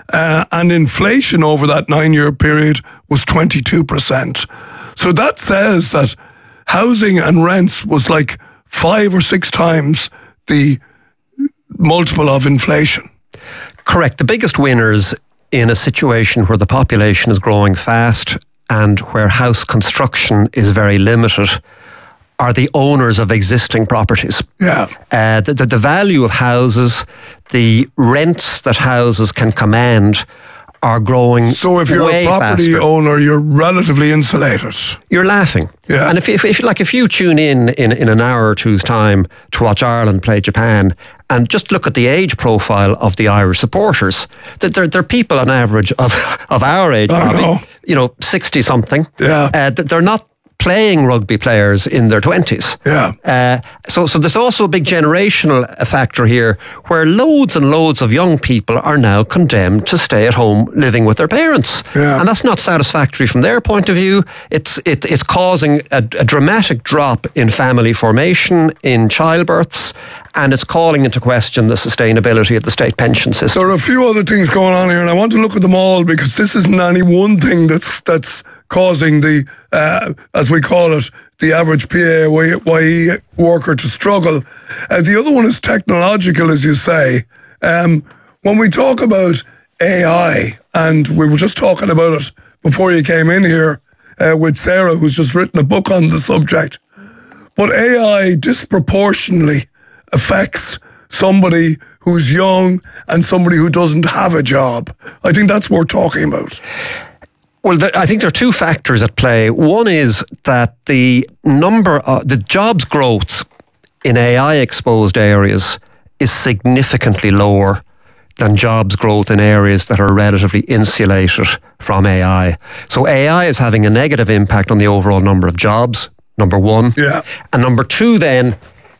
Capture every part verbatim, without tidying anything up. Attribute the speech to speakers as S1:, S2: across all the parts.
S1: uh, and inflation over that nine-year period was twenty-two percent. So that says that housing and rents was like five or six times the multiple of inflation.
S2: Correct. The biggest winners in a situation where the population is growing fast and where house construction is very limited are the owners of existing properties.
S1: Yeah.
S2: Uh, the, the, the value of houses, the rents that houses can command are growing.
S1: So if you're
S2: way
S1: a property
S2: faster.
S1: owner, you're relatively insulated.
S2: You're laughing.
S1: Yeah.
S2: And if, if, if like if you tune in, in in an hour or two's time to watch Ireland play Japan and just look at the age profile of the Irish supporters, they're, they're people on average of, of our age,
S1: I
S2: probably,
S1: know.
S2: you know, sixty something.
S1: Yeah.
S2: Uh, they're not playing rugby players in their twenties.
S1: Yeah.
S2: Uh, so, so there's also a big generational factor here where loads and loads of young people are now condemned to stay at home living with their parents.
S1: Yeah.
S2: And that's not satisfactory from their point of view. It's it, it's causing a, a dramatic drop in family formation, in childbirths, and it's calling into question the sustainability of the state pension system.
S1: There are a few other things going on here, and I want to look at them all because this isn't any one thing that's that's causing the, uh, as we call it, the average P A Y E worker to struggle. Uh, the other one is technological, as you say. Um, when we talk about A I, and we were just talking about it before you came in here uh, with Sarah, who's just written a book on the subject, but A I disproportionately affects somebody who's young and somebody who doesn't have a job. I think that's worth talking about.
S2: Well, there, I think there are two factors at play. One is that the number of the jobs growth in A I-exposed areas is significantly lower than jobs growth in areas that are relatively insulated from A I. So A I is having a negative impact on the overall number of jobs, number one.
S1: Yeah.
S2: And number two, then,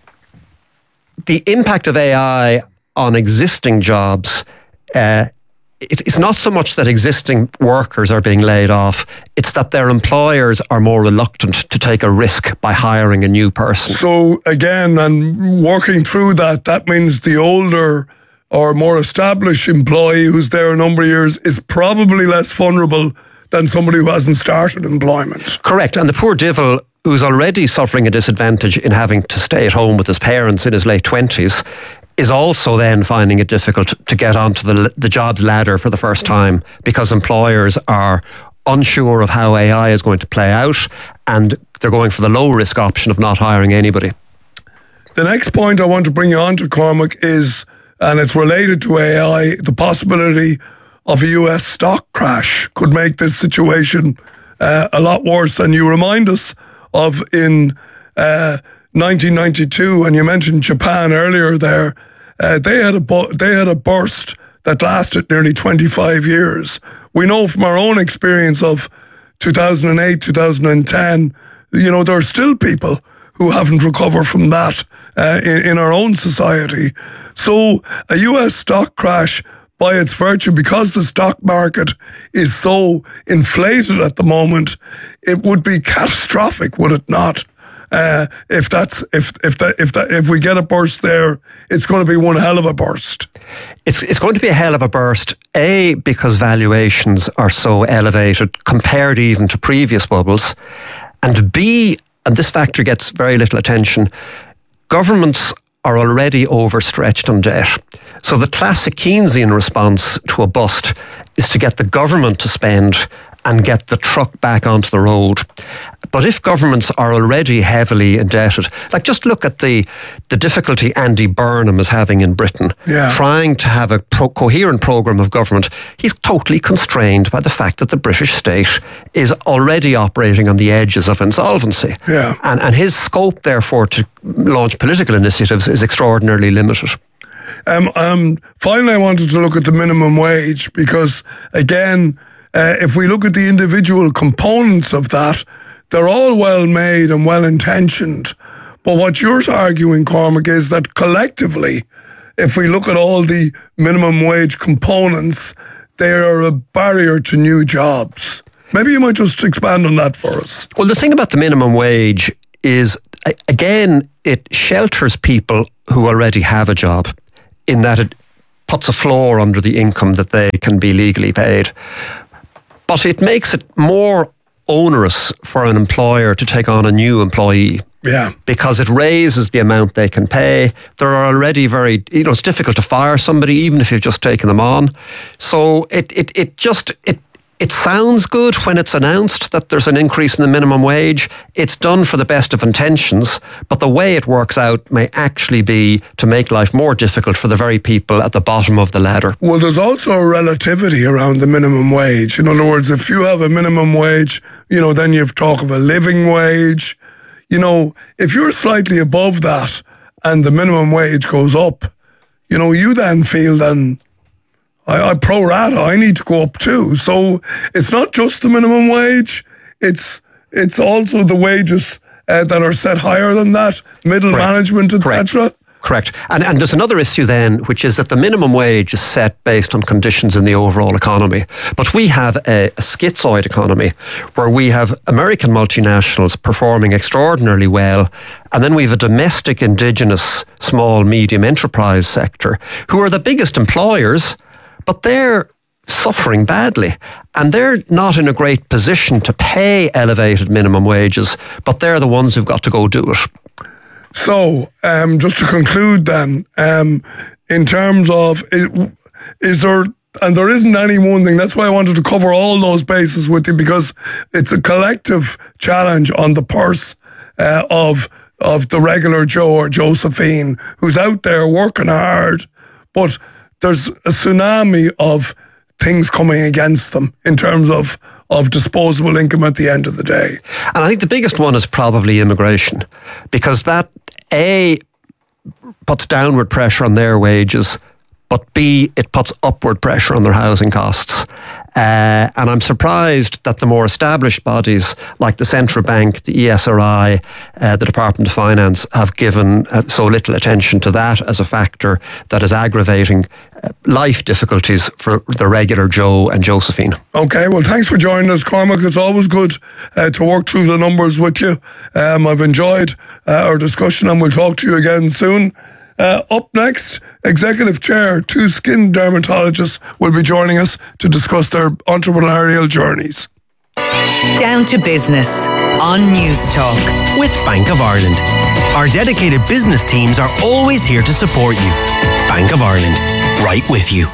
S2: the impact of A I on existing jobs, uh, it's not so much that existing workers are being laid off, it's that their employers are more reluctant to take a risk by hiring a new person.
S1: So again, and working through that, that means the older or more established employee who's there a number of years is probably less vulnerable than somebody who hasn't started employment.
S2: Correct. And the poor divil who's already suffering a disadvantage in having to stay at home with his parents in his late twenties is also then finding it difficult to get onto the the jobs ladder for the first time because employers are unsure of how A I is going to play out and they're going for the low risk option of not hiring anybody.
S1: The next point I want to bring you on to, Cormac, is, and it's related to A I, the possibility of a U S stock crash could make this situation uh, a lot worse. And you remind us of in uh, nineteen ninety-two, and you mentioned Japan earlier there, uh, they had a bu- they had a burst that lasted nearly twenty-five years. We know from our own experience of two thousand eight, two thousand ten, you know, there are still people who haven't recovered from that uh, in, in our own society. So a U S stock crash, by its virtue, because the stock market is so inflated at the moment, it would be catastrophic, would it not? Uh, if that's if if that if that if we get a burst there, it's going to be one hell of a burst.
S2: It's it's going to be a hell of a burst. A, because valuations are so elevated compared even to previous bubbles, and B, and this factor gets very little attention, governments are already overstretched on debt. So the classic Keynesian response to a bust is to get the government to spend and get the truck back onto the road. But if governments are already heavily indebted, like just look at the the difficulty Andy Burnham is having in Britain,
S1: yeah.
S2: trying to have a pro- coherent programme of government. He's totally constrained by the fact that the British state is already operating on the edges of insolvency.
S1: Yeah.
S2: And, and his scope, therefore, to launch political initiatives is extraordinarily limited.
S1: Um, um, finally, I wanted to look at the minimum wage because, again, uh, if we look at the individual components of that, they're all well made and well intentioned. But what you're arguing, Cormac, is that collectively, if we look at all the minimum wage components, they are a barrier to new jobs. Maybe you might just expand on that for us.
S2: Well, the thing about the minimum wage is, again, it shelters people who already have a job, in that it puts a floor under the income that they can be legally paid. But it makes it more onerous for an employer to take on a new employee.
S1: Yeah.
S2: Because it raises the amount they can pay. There are already very, you know, it's difficult to fire somebody even if you've just taken them on. So it it it just, it It sounds good when it's announced that there's an increase in the minimum wage. It's done for the best of intentions, but the way it works out may actually be to make life more difficult for the very people at the bottom of the ladder.
S1: Well, there's also a relativity around the minimum wage. In other words, if you have a minimum wage, you know, then you've talk of a living wage. You know, if you're slightly above that and the minimum wage goes up, you know, you then feel then, I, I pro rata, I need to go up too. So it's not just the minimum wage, it's it's also the wages uh, that are set higher than that, middle
S2: Correct.
S1: management, et cetera.
S2: Correct. And, and there's another issue then, which is that the minimum wage is set based on conditions in the overall economy. But we have a, a schizoid economy where we have American multinationals performing extraordinarily well, and then we have a domestic indigenous small medium enterprise sector who are the biggest employers, but they're suffering badly, and they're not in a great position to pay elevated minimum wages, but they're the ones who've got to go do it.
S1: So, um, just to conclude then, um, in terms of, is there, and there isn't any one thing, that's why I wanted to cover all those bases with you, because it's a collective challenge on the purse uh, of of the regular Joe or Josephine who's out there working hard, but there's a tsunami of things coming against them in terms of, of disposable income at the end of the day.
S2: And I think the biggest one is probably immigration, because that, A, puts downward pressure on their wages, but B, it puts upward pressure on their housing costs. Uh, and I'm surprised that the more established bodies like the Central Bank, the E S R I, uh, the Department of Finance have given uh, so little attention to that as a factor that is aggravating uh, life difficulties for the regular Joe and Josephine.
S1: Okay, well, thanks for joining us, Cormac. It's always good uh, to work through the numbers with you. Um, I've enjoyed uh, our discussion, and we'll talk to you again soon. Uh, up next, Executive Chair, two skin dermatologists will be joining us to discuss their entrepreneurial journeys.
S3: Down to Business on News Talk
S4: with Bank of Ireland. Our dedicated business teams are always here to support you. Bank of Ireland, right with you.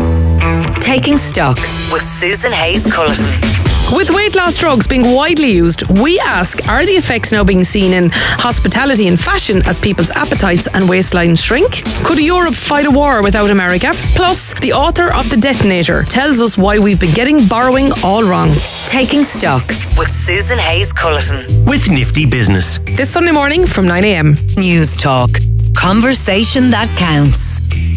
S3: Taking Stock with Susan Hayes-Culleton.
S5: With weight loss drugs being widely used, we ask, are the effects now being seen in hospitality and fashion as people's appetites and waistlines shrink? Could Europe fight a war without America? Plus, the author of The Detonator tells us why we've been getting borrowing all wrong.
S3: Taking Stock with Susan Hayes-Culleton.
S4: With Nifty Business.
S5: This Sunday morning from nine a.m.
S3: News Talk. Conversation that counts.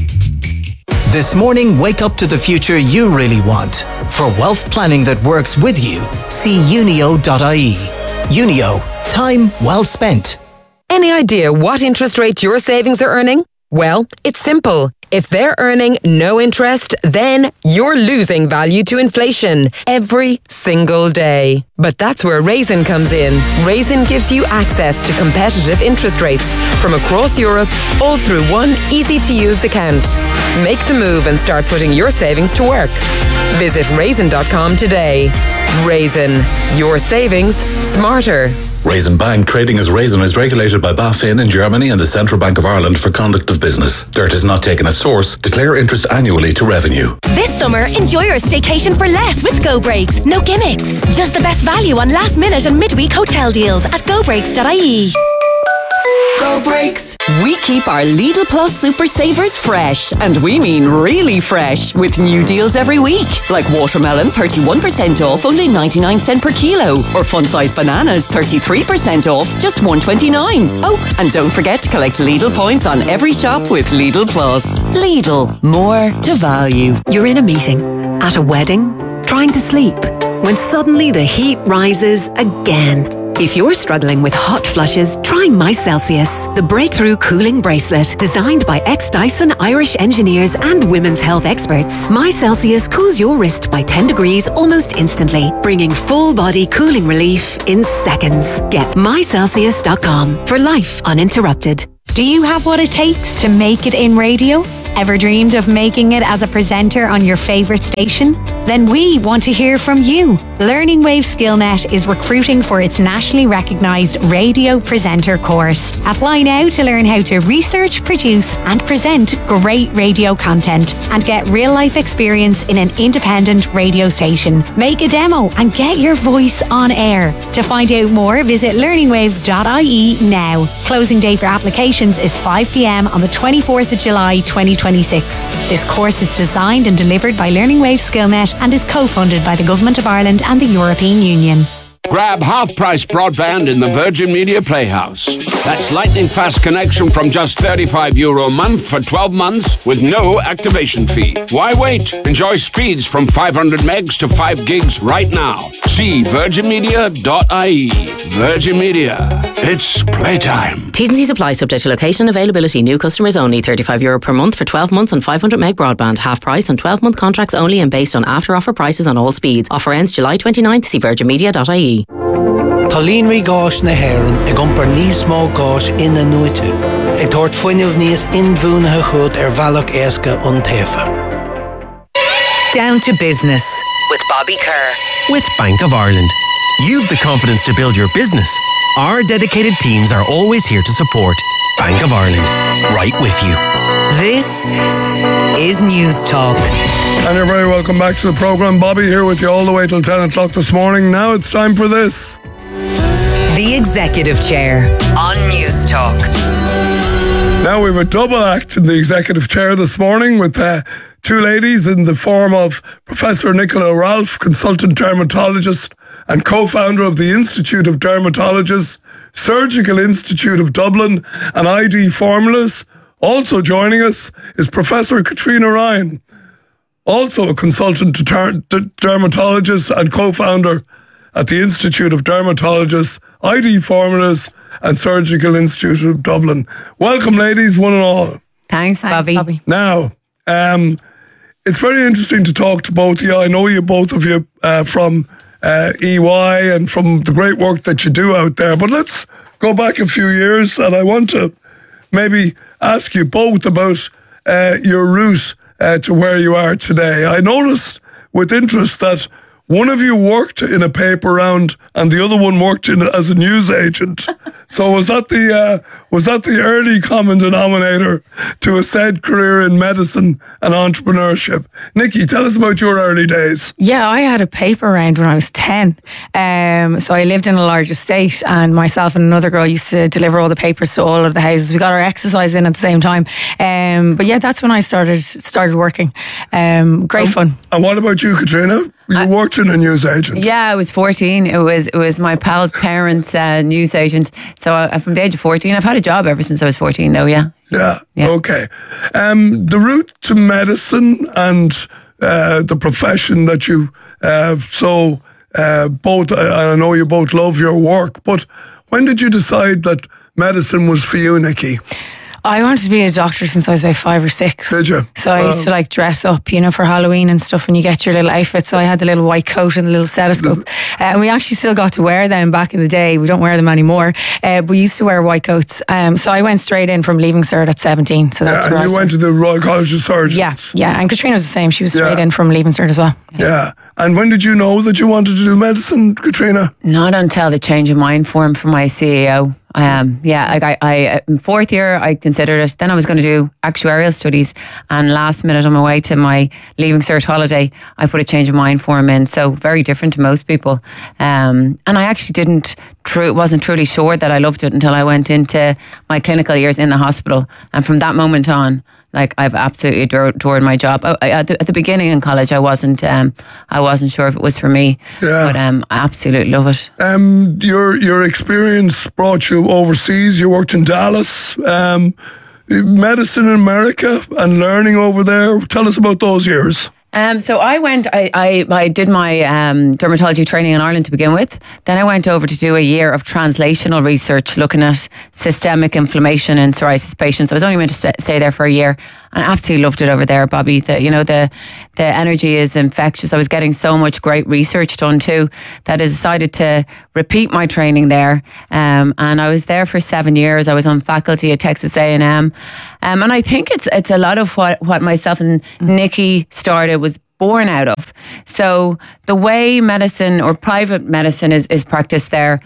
S6: This morning, wake up to the future you really want. For wealth planning that works with you, see unio dot I E. Unio, time well spent.
S7: Any idea what interest rate your savings are earning? Well, it's simple. If they're earning no interest, then you're losing value to inflation every single day. But that's where Raisin comes in. Raisin gives you access to competitive interest rates from across Europe, all through one easy-to-use account. Make the move and start putting your savings to work. Visit raisin dot com today. Raisin, your savings smarter.
S8: Raisin Bank, trading as Raisin, is regulated by BaFin in Germany and the Central Bank of Ireland for conduct of business. Dirt is not taken as source. Declare interest annually to revenue.
S9: This summer, enjoy your staycation for less with Go Breaks. No gimmicks. Just the best value on last minute and midweek hotel deals at go breaks dot I E.
S10: Go Breaks. We keep our Lidl Plus Super Savers fresh, and we mean really fresh, with new deals every week. Like watermelon, thirty-one percent off, only ninety-nine cents per kilo. Or fun-size bananas, thirty-three percent off, just one twenty-nine. Oh, and don't forget to collect Lidl points on every shop with Lidl Plus. Lidl, more to value.
S11: You're in a meeting, at a wedding, trying to sleep, when suddenly the heat rises again.
S3: If you're struggling with hot flushes, try My Celsius, the breakthrough cooling bracelet designed by ex-Dyson Irish engineers and women's health experts. My Celsius cools your wrist by ten degrees almost instantly, bringing full-body cooling relief in seconds. Get my celsius dot com for life uninterrupted.
S11: Do you have what it takes to make it in radio? Ever dreamed of making it as a presenter on your favourite station? Then we want to hear from you. Learning Wave SkillNet is recruiting for its nationally recognised radio presenter course. Apply now to learn how to research, produce and present great radio content and get real life experience in an independent radio station. Make a demo and get your voice on air. To find out more, visit learning waves dot I E now. Closing date for applications is five p m on the twenty-fourth of July twenty twenty-six. This course is designed and delivered by Learning Wave SkillNet and is co-funded by the Government of Ireland and the European Union.
S12: Grab half-price broadband in the Virgin Media Playhouse. That's lightning fast connection from just thirty-five euro a month for twelve months with no activation fee. Why wait? Enjoy speeds from five hundred megs to five gigs right now. See virgin media dot I E. Virgin Media. It's playtime.
S13: T's and C's apply, subject to location availability. New customers only. thirty-five euro per month for twelve months on five hundred meg broadband. Half price on twelve month contracts only and based on after offer prices on all speeds. Offer ends July twenty-ninth. See virgin media dot I E.
S14: Tá líonraí gáis na hÉireann ag iompar níos mó gáis ina nuaite. Ag tabhairt fuinneamh níos inbhuanaithe chud ar bhealach éasca an taofa.
S3: Down to Business with Bobby Kerr.
S4: With Bank of Ireland. You've the confidence to build your business. Our dedicated teams are always here to support. Bank of Ireland. Right with you.
S3: This is News Talk.
S1: And you're very welcome back to the programme. Bobby here with you all the way till ten o'clock this morning. Now it's time for this.
S3: The Executive Chair on News Talk.
S1: Now we have a double act in the Executive Chair this morning with uh, two ladies in the form of Professor Nicola Ralph, consultant dermatologist and co-founder of the Institute of Dermatologists, Surgical Institute of Dublin and I D Formulas. Also joining us is Professor Katrina Ryan, also a consultant ter- d- dermatologist and co-founder at the Institute of Dermatologists, I D Formulas and Surgical Institute of Dublin. Welcome, ladies, one and all.
S15: Thanks, Bobby. Thanks, Bobby.
S1: Now, um, it's very interesting to talk to both of you. I know you, both of you, uh, from uh, E Y and from the great work that you do out there. But let's go back a few years, and I want to maybe ask you both about uh, your route uh, to where you are today. I noticed with interest that one of you worked in a paper round and the other one worked in as a news agent. So was that the uh, was that the early common denominator to a said career in medicine and entrepreneurship? Nikki, tell us about your early days.
S15: Yeah, I had a paper round when I was ten. Um, so I lived in a large estate, and myself and another girl used to deliver all the papers to all of the houses. We got our exercise in at the same time. Um, but yeah, that's when I started started working. Um, great
S1: and,
S15: fun.
S1: And what about you, Katrina? You I, worked in a news agent.
S16: Yeah, I was fourteen. It was it was my pal's parents' uh, news agent. So I, from the age of fourteen, I've had a job ever since I was fourteen, though. Yeah.
S1: Yeah. yeah. Okay. Um, the route to medicine and uh, the profession that you uh, so uh, both. I, I know you both love your work, but when did you decide that medicine was for you, Nikki?
S15: I wanted to be a doctor since I was about five or six.
S1: Did you?
S15: So I used to like dress up, you know, for Halloween and stuff when you get your little outfit. So I had the little white coat and the little stethoscope. Uh, and we actually still got to wear them back in the day. We don't wear them anymore. Uh, we used to wear white coats. Um, so I went straight in from leaving cert at seventeen. So that's
S1: yeah,
S15: where
S1: and
S15: I
S1: you went to the Royal College of Surgeons.
S15: Yeah, yeah. And Katrina was the same. She was straight
S1: yeah.
S15: in from leaving cert as well.
S1: Yeah. yeah. And when did you know that you wanted to do medicine, Katrina?
S16: Not until the change of mind form for my C E O. Um, yeah, like I, I, in fourth year, I considered it. Then I was going to do actuarial studies, and last minute on my way to my leaving cert holiday, I put a change of mind form in. So very different to most people. Um, and I actually didn't, true, wasn't truly sure that I loved it until I went into my clinical years in the hospital. And from that moment on, like I've absolutely adored my job. I, I, at, the, at the beginning in college, I wasn't, um, I wasn't sure if it was for me.
S1: Yeah.
S16: But um, I absolutely love it.
S1: Um, your your experience brought you overseas. You worked in Dallas. Um, medicine in America and learning over there. Tell us about those years.
S16: Um, so I went, I, I, I did my um, dermatology training in Ireland to begin with. Then I went over to do a year of translational research looking at systemic inflammation in psoriasis patients. I was only meant to st- stay there for a year and I absolutely loved it over there, Bobby. The, you know, the, the energy is infectious. I was getting so much great research done too that I decided to repeat my training there. Um, and I was there for seven years. I was on faculty at Texas A and M. Um, and I think it's it's a lot of what, what myself and Nikki started was born out of. So the way medicine or private medicine is, is practiced there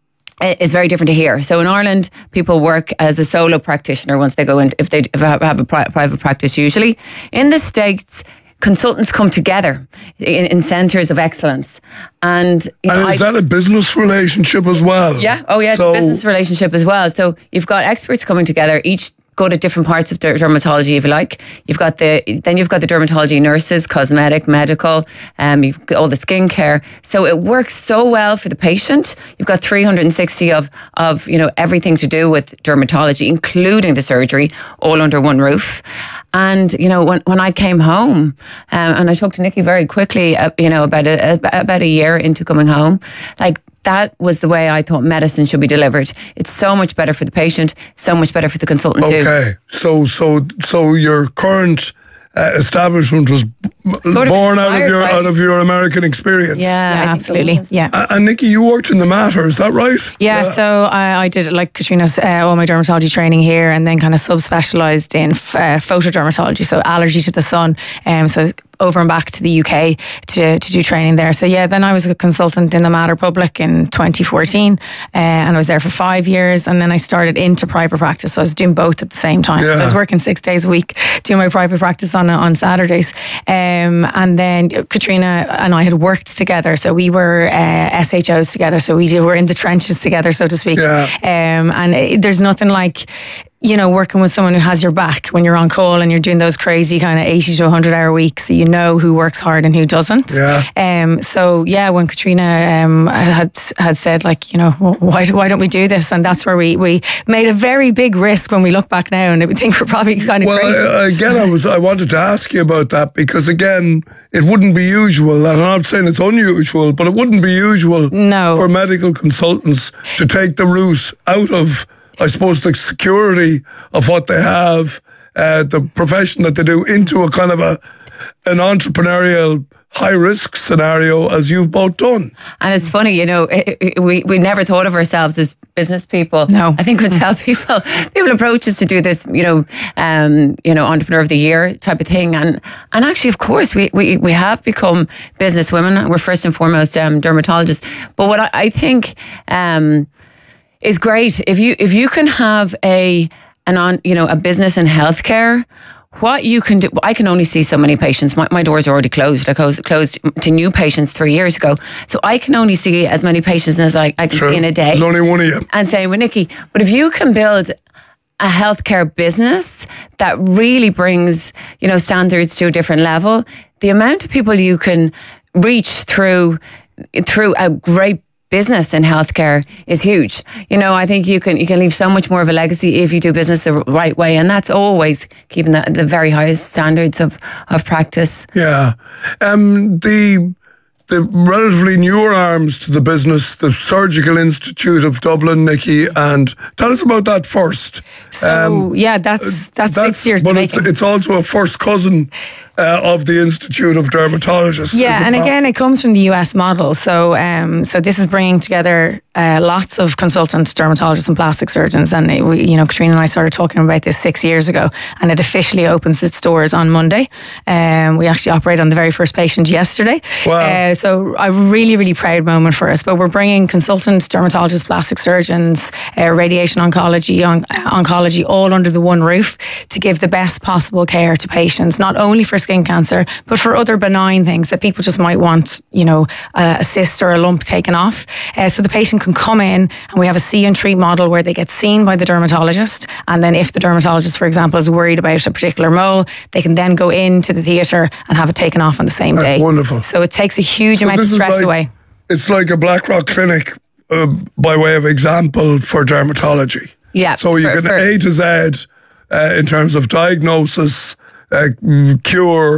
S16: is very different to here. So in Ireland, people work as a solo practitioner once they go in, if they have a pri- private practice usually. In the States, consultants come together in, in centres of excellence. And, you know,
S1: and is
S16: I,
S1: that a business relationship as well?
S16: Yeah. Oh, yeah.
S1: So,
S16: it's a business relationship as well. So you've got experts coming together, each go to different parts of der- dermatology, if you like. You've got the, then you've got the dermatology nurses, cosmetic, medical, um, you've got all the skincare. So it works so well for the patient. You've got three hundred sixty of, of, you know, everything to do with dermatology, including the surgery, all under one roof. And, you know, when, when I came home, um, and I talked to Nikki very quickly, uh, you know, about a, about a year into coming home, like, that was the way I thought medicine should be delivered. It's so much better for the patient, so much better for the consultant too.
S1: Okay, so so so your current uh, establishment was
S16: Sort of
S1: born out of your
S16: right?
S1: out of your American experience.
S15: Yeah,
S16: Yeah,
S15: absolutely. Yeah.
S1: Uh, and Nikki, you worked in the Mater, is that right?
S15: Yeah, so I, I did like Katrina's uh, all my dermatology training here, and then kind of subspecialised in f- uh, photodermatology, so allergy to the sun. Um, so over and back to the U K to to do training there. So yeah, then I was a consultant in the Mater Public in twenty fourteen, uh, and I was there for five years, and then I started into private practice. So I was doing both at the same time.
S1: Yeah.
S15: So I was working six days a week, doing my private practice on on Saturdays, um, and then Katrina and I had worked together. So we were uh, S H Os together. So we were in the trenches together, so to speak.
S1: Yeah.
S15: Um, and it, there's nothing like, you know, working with someone who has your back when you're on call and you're doing those crazy kind of eighty to one hundred hour weeks, so you know who works hard and who doesn't.
S1: Yeah.
S15: Um. So yeah, when Katrina um had had said, like, you know, well, why why don't we do this? And that's where we we made a very big risk when we look back now, and we think we're probably kind of
S1: Well,
S15: crazy.
S1: uh, again, I was I wanted to ask you about that because again, it wouldn't be usual, and I'm not saying it's unusual, but it wouldn't be usual
S15: No.
S1: for medical consultants to take the route out of, I suppose, the security of what they have, uh, the profession that they do, into a kind of a an entrepreneurial high risk scenario, as you've both done.
S16: And it's funny, you know, it, it, we we never thought of ourselves as business people.
S15: No.
S16: I think we tell people, people approach us to do this, you know, um, you know, entrepreneur of the year type of thing. And and actually, of course, we we, we have become business women. We're first and foremost um, dermatologists. But what I, I think um, is great, if you if you can have a an on you know a business in healthcare. What you can do, I can only see so many patients. My, my doors are already closed. I closed, closed to new patients three years ago. So I can only see as many patients as I, I can
S1: Sure.
S16: see in a day.
S1: There's only one of you.
S16: And same with Nikki. But if you can build a healthcare business that really brings, you know, standards to a different level, the amount of people you can reach through through a great business in healthcare is huge. You know, I think you can you can leave so much more of a legacy if you do business the right way, and that's always keeping the, the very highest standards of, of practice.
S1: Yeah. Um, the the relatively newer arms to the business, the Surgical Institute of Dublin, Nikki, and tell us about that first.
S15: So yeah, that's that's, six years.
S1: But
S15: in the
S1: it's,
S15: making.
S1: it's also a first cousin uh, of the Institute of Dermatologists.
S15: Yeah,
S1: is it
S15: and
S1: not?
S15: again, it comes from the U S model. So, um, so this is bringing together uh, lots of consultant dermatologists and plastic surgeons. And it, we, you know, Katrina and I started talking about this six years ago, and it officially opens its doors on Monday. Um, we actually operated on the very first patient yesterday.
S1: Wow.
S15: Uh, so, a really, really proud moment for us. But we're bringing consultant dermatologists, plastic surgeons, uh, radiation oncology, on, oncology, all under the one roof to give the best possible care to patients, not only for skin cancer, but for other benign things that people just might want, you know, a, a cyst or a lump taken off. Uh, so the patient can come in, and we have a see and treat model where they get seen by the dermatologist. And then if the dermatologist, for example, is worried about a particular mole, they can then go into the theatre and have it taken off on the same
S1: That's
S15: day.
S1: wonderful.
S15: So it takes a huge
S1: So
S15: amount of
S1: this is
S15: stress
S1: like-
S15: away.
S1: It's like a Blackrock clinic, uh, by way of example, for dermatology.
S16: Yeah.
S1: So you
S16: for-
S1: can
S16: for-
S1: A to Z uh, in terms of diagnosis, uh, cure,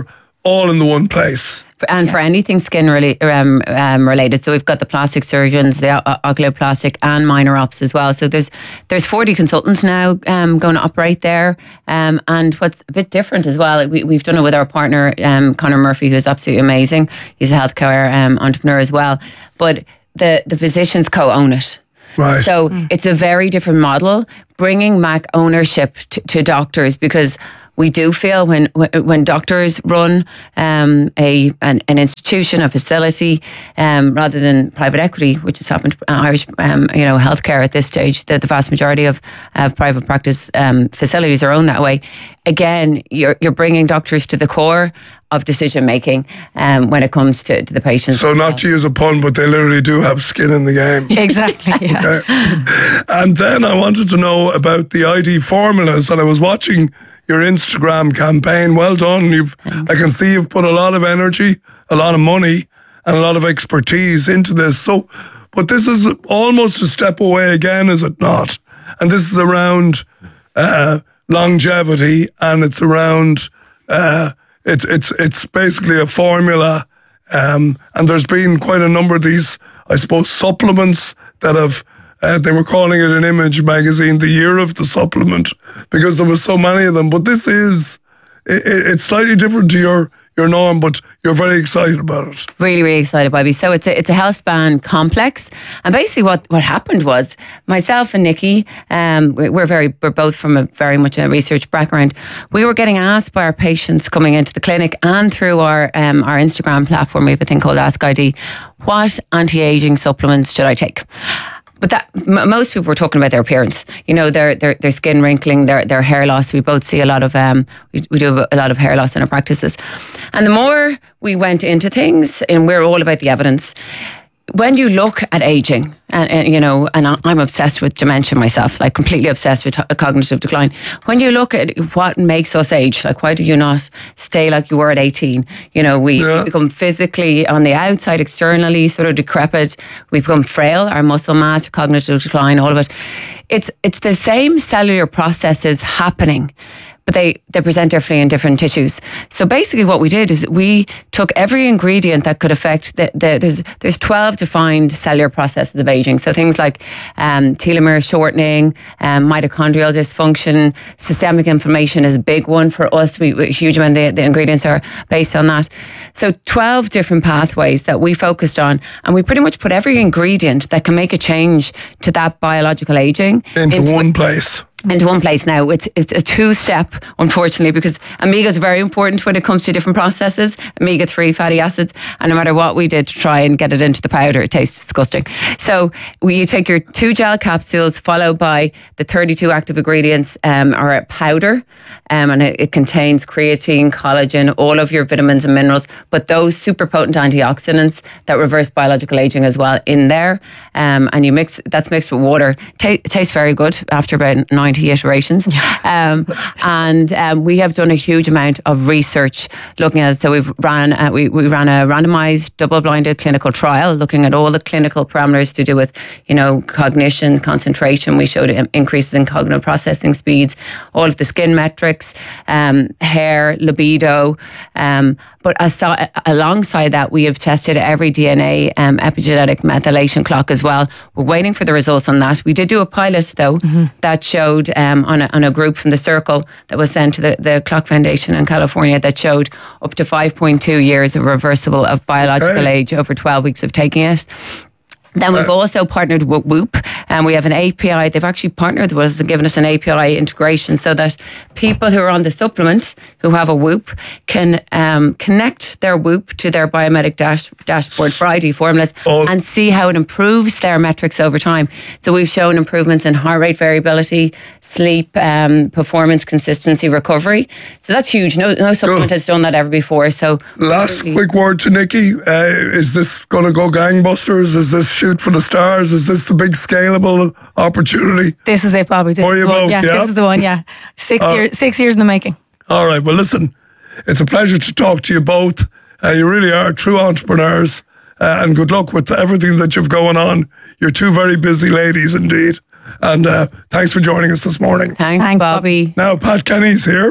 S1: all in the one place.
S16: And yeah. for anything skin really, um, um, related, so we've got the plastic surgeons, the o- oculoplastic and minor ops as well. So there's there's forty consultants now um, going to operate there. Um, and what's a bit different as well, we, we've done it with our partner um, Conor Murphy, who's absolutely amazing. He's a healthcare um, entrepreneur as well. But the the physicians co-own it.
S1: Right.
S16: So mm. it's a very different model, bringing back ownership to, to doctors, because we do feel when when doctors run um, a an, an institution, a facility, um, rather than private equity, which has happened to Irish, um, you know, healthcare at this stage. That the vast majority of, of private practice um, facilities are owned that way. Again, you're you're bringing doctors to the core of decision making um, when it comes to, to the patients.
S1: So not to use a pun, but they literally do have skin in the game.
S15: Exactly. Yeah.
S1: Okay. And then I wanted to know about the I D formulas, and I was watching your Instagram campaign. Well done. You've, I can see you've put a lot of energy, a lot of money, and a lot of expertise into this. So, but this is almost a step away again, is it not? And this is around uh, longevity, and it's around uh, it's it's it's basically a formula. Um, and there's been quite a number of these, I suppose, supplements that have. Uh, they were calling it in Image magazine the year of the supplement, because there was so many of them. But this is, it, it's slightly different to your, your norm, but you're very excited about it.
S16: Really, really excited, Bobby. So it's a, it's a health span complex. And basically what, what happened was myself and Nikki, um, we're very, we're both from a very much a research background. We were getting asked by our patients coming into the clinic and through our, um, our Instagram platform, we have a thing called Ask I D, what anti-aging supplements should I take? But that m- most people were talking about their appearance, you know, their their their skin wrinkling, their their hair loss. We both see a lot of um, we, we do a lot of hair loss in our practices, and the more we went into things, and we're all about the evidence. When you look at aging, and, and you know, and I'm obsessed with dementia myself, like completely obsessed with t- cognitive decline. When you look at what makes us age, like why do you not stay like you were at eighteen? You know, we, yeah. we become physically on the outside, externally sort of decrepit. We become frail, our muscle mass, cognitive decline, all of it. It's it's the same cellular processes happening, but they, they present differently in different tissues. So basically what we did is we took every ingredient that could affect, the, the, there's there's twelve defined cellular processes of aging. So things like um, telomere shortening, um, mitochondrial dysfunction, systemic inflammation is a big one for us. We, a huge amount of the, the ingredients are based on that. So twelve different pathways that we focused on, and we pretty much put every ingredient that can make a change to that biological aging
S1: into, into one place.
S16: Into one place now. It's it's a two-step, unfortunately, because omega is very important when it comes to different processes, omega three fatty acids, and no matter what we did to try and get it into the powder, it tastes disgusting. So we, you take your two gel capsules followed by the thirty-two active ingredients um, are a powder, um, and it, it contains creatine, collagen, all of your vitamins and minerals, but those super potent antioxidants that reverse biological aging as well in there. Um, and you mix, that's mixed with water. Ta- it tastes very good after about nine iterations. Um, and um, we have done a huge amount of research looking at it. So we've ran, uh, we, we ran a randomized double-blinded clinical trial looking at all the clinical parameters to do with, you know, cognition, concentration. We showed increases in cognitive processing speeds, all of the skin metrics, um, hair, libido. Um, but as, alongside that, we have tested every D N A um, epigenetic methylation clock as well. We're waiting for the results on that. We did do a pilot, though, mm-hmm. that showed Um, on, a, on a group from the Circle that was sent to the, the Clock Foundation in California that showed up to five point two years of reversible of biological okay. age over twelve weeks of taking it. Then we've also partnered with Whoop, and we have an A P I. They've actually partnered with us and given us an A P I integration so that people who are on the supplement who have a Whoop can um, connect their Whoop to their biometric dash, dashboard for I D formulas oh. and see how it improves their metrics over time. So we've shown improvements in heart rate variability, sleep, um, performance, consistency, recovery. So that's huge. No, no supplement cool. has done that ever before. So
S1: last quick word to Nikki: uh, is this going to go gangbusters? Is this shoot for the stars? Is this the big scalable opportunity?
S15: This is it, Bobby. This
S1: For
S15: is
S1: you
S15: the one.
S1: both,
S15: Yeah,
S1: yeah,
S15: this is the one. Yeah, six uh, years, six years in the making.
S1: All right. Well, listen, it's a pleasure to talk to you both. Uh, you really are true entrepreneurs, uh, and good luck with everything that you've going on. You're two very busy ladies indeed, and uh, thanks for joining us this morning.
S16: Thanks,
S15: thanks
S16: Bobby.
S1: Now, Pat Kenny's here.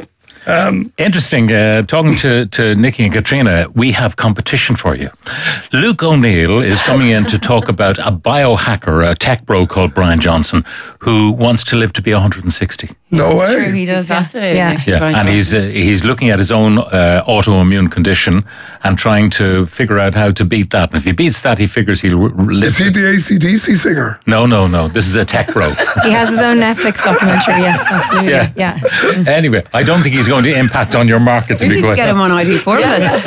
S1: Um,
S17: Interesting. Uh, talking to, to Nikki and Katrina, we have competition for you. Luke O'Neill is coming in to talk about a biohacker, a tech bro called Brian Johnson, who wants to live to be one hundred sixty.
S1: No way.
S15: True, he does. Yeah.
S16: Fascinating,
S15: Yeah.
S16: actually,
S17: Yeah,
S16: Brian
S17: and he's uh, he's looking at his own uh, autoimmune condition and trying to figure out how to beat that. And if he beats that, he figures he'll r- live.
S1: Is he the A C D C singer?
S17: No, no, no. This is a tech bro.
S15: He has his own Netflix documentary. Yes, absolutely.
S17: Yeah.
S15: Yeah.
S17: Anyway, I don't think he's going to impact on your market. To
S16: We
S17: be
S16: need to
S17: quite
S16: get him on I D Formulas.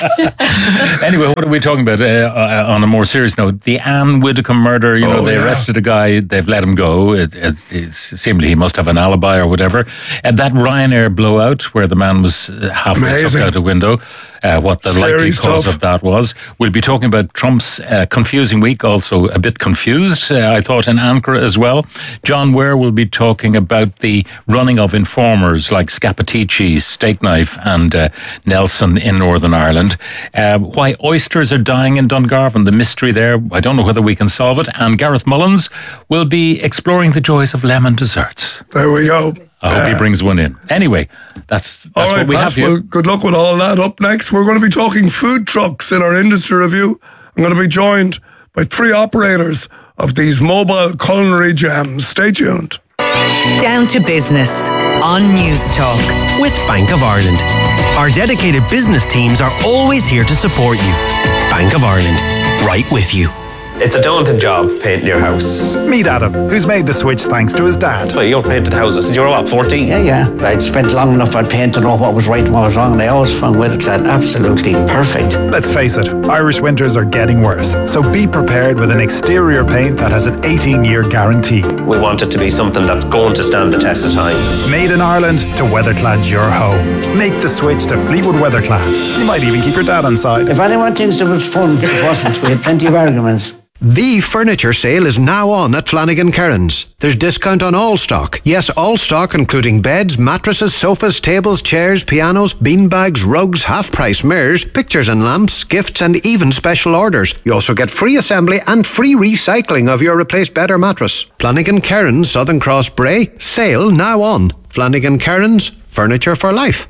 S15: Yeah.
S17: Anyway, what are we talking about? Uh, uh, on a more serious note, the Anne Widdecombe murder. You know,
S1: Oh,
S17: they
S1: yeah.
S17: arrested a guy. They've let him go. It, it, it's seemingly he must have an alibi or whatever. And that Ryanair blowout, where the man was uh, halfway
S1: Amazing.
S17: sucked out a window. Uh, what the
S1: Scary
S17: likely cause
S1: stuff.
S17: of that was. We'll be talking about Trump's uh, confusing week, also a bit confused, uh, I thought, in Ankara as well. John Ware will be talking about the running of informers like Scappaticci, Steak Knife, and uh, Nelson in Northern Ireland. Uh, why oysters are dying in Dungarvan, the mystery there. I don't know whether we can solve it. And Gareth Mullins will be exploring the joys of lemon desserts.
S1: There we go.
S17: I hope he brings one in. Anyway, that's, that's
S1: All right,
S17: what we
S1: Pat,
S17: have here.
S1: well, good luck with all that. Up next, we're going to be talking food trucks in our industry review. I'm going to be joined by three operators of these mobile culinary jams. Stay tuned.
S18: Down to business on News Talk.
S4: With Bank of Ireland. Our dedicated business teams are always here to support you. Bank of Ireland, right with you.
S19: It's a daunting job, painting your house.
S20: Meet Adam, who's made the switch thanks to his dad.
S19: Well, you're painted houses since you were, what, fourteen?
S21: Yeah, yeah. I'd spent long enough on paint to know what was right and what was wrong, and I always found Weatherclad absolutely perfect.
S20: Let's face it, Irish winters are getting worse, so be prepared with an exterior paint that has an eighteen-year guarantee.
S19: We want it to be something that's going to stand the test of time.
S20: Made in Ireland to Weatherclad's your home. Make the switch to Fleetwood Weatherclad. You might even keep your dad on side.
S21: If anyone thinks it was fun, it wasn't. We had plenty of arguments.
S22: The furniture sale is now on at Flanagan Kerrins. There's discount on all stock. Yes, all stock including beds, mattresses, sofas, tables, chairs, pianos, beanbags, rugs, half-price mirrors, pictures and lamps, gifts and even special orders. You also get free assembly and free recycling of your replaced bed or mattress. Flanagan Kerrins, Southern Cross Bray. Sale now on. Flanagan Kerrins, furniture for life.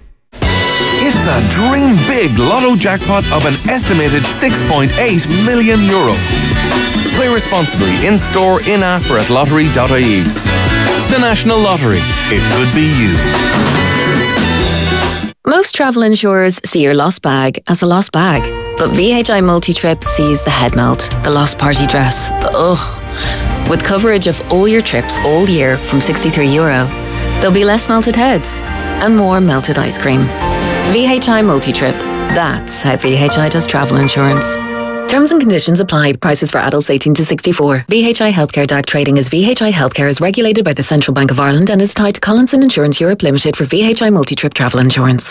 S23: It's a dream big lotto jackpot of an estimated six point eight million euro. Play responsibly in store, in app or at lottery dot I E. The National Lottery. It could be you.
S13: Most travel insurers see your lost bag as a lost bag. But V H I Multi-Trip sees the head melt, the lost party dress, the ugh. With coverage of all your trips all year from sixty-three euro, there'll be less melted heads and more melted ice cream. V H I Multi-Trip. That's how V H I does travel insurance. Terms and conditions apply. Prices for adults eighteen to sixty-four. V H I Healthcare D A C trading as V H I Healthcare is regulated by the Central Bank of Ireland and is tied to Collinson Insurance Europe Limited for V H I Multi-Trip travel insurance.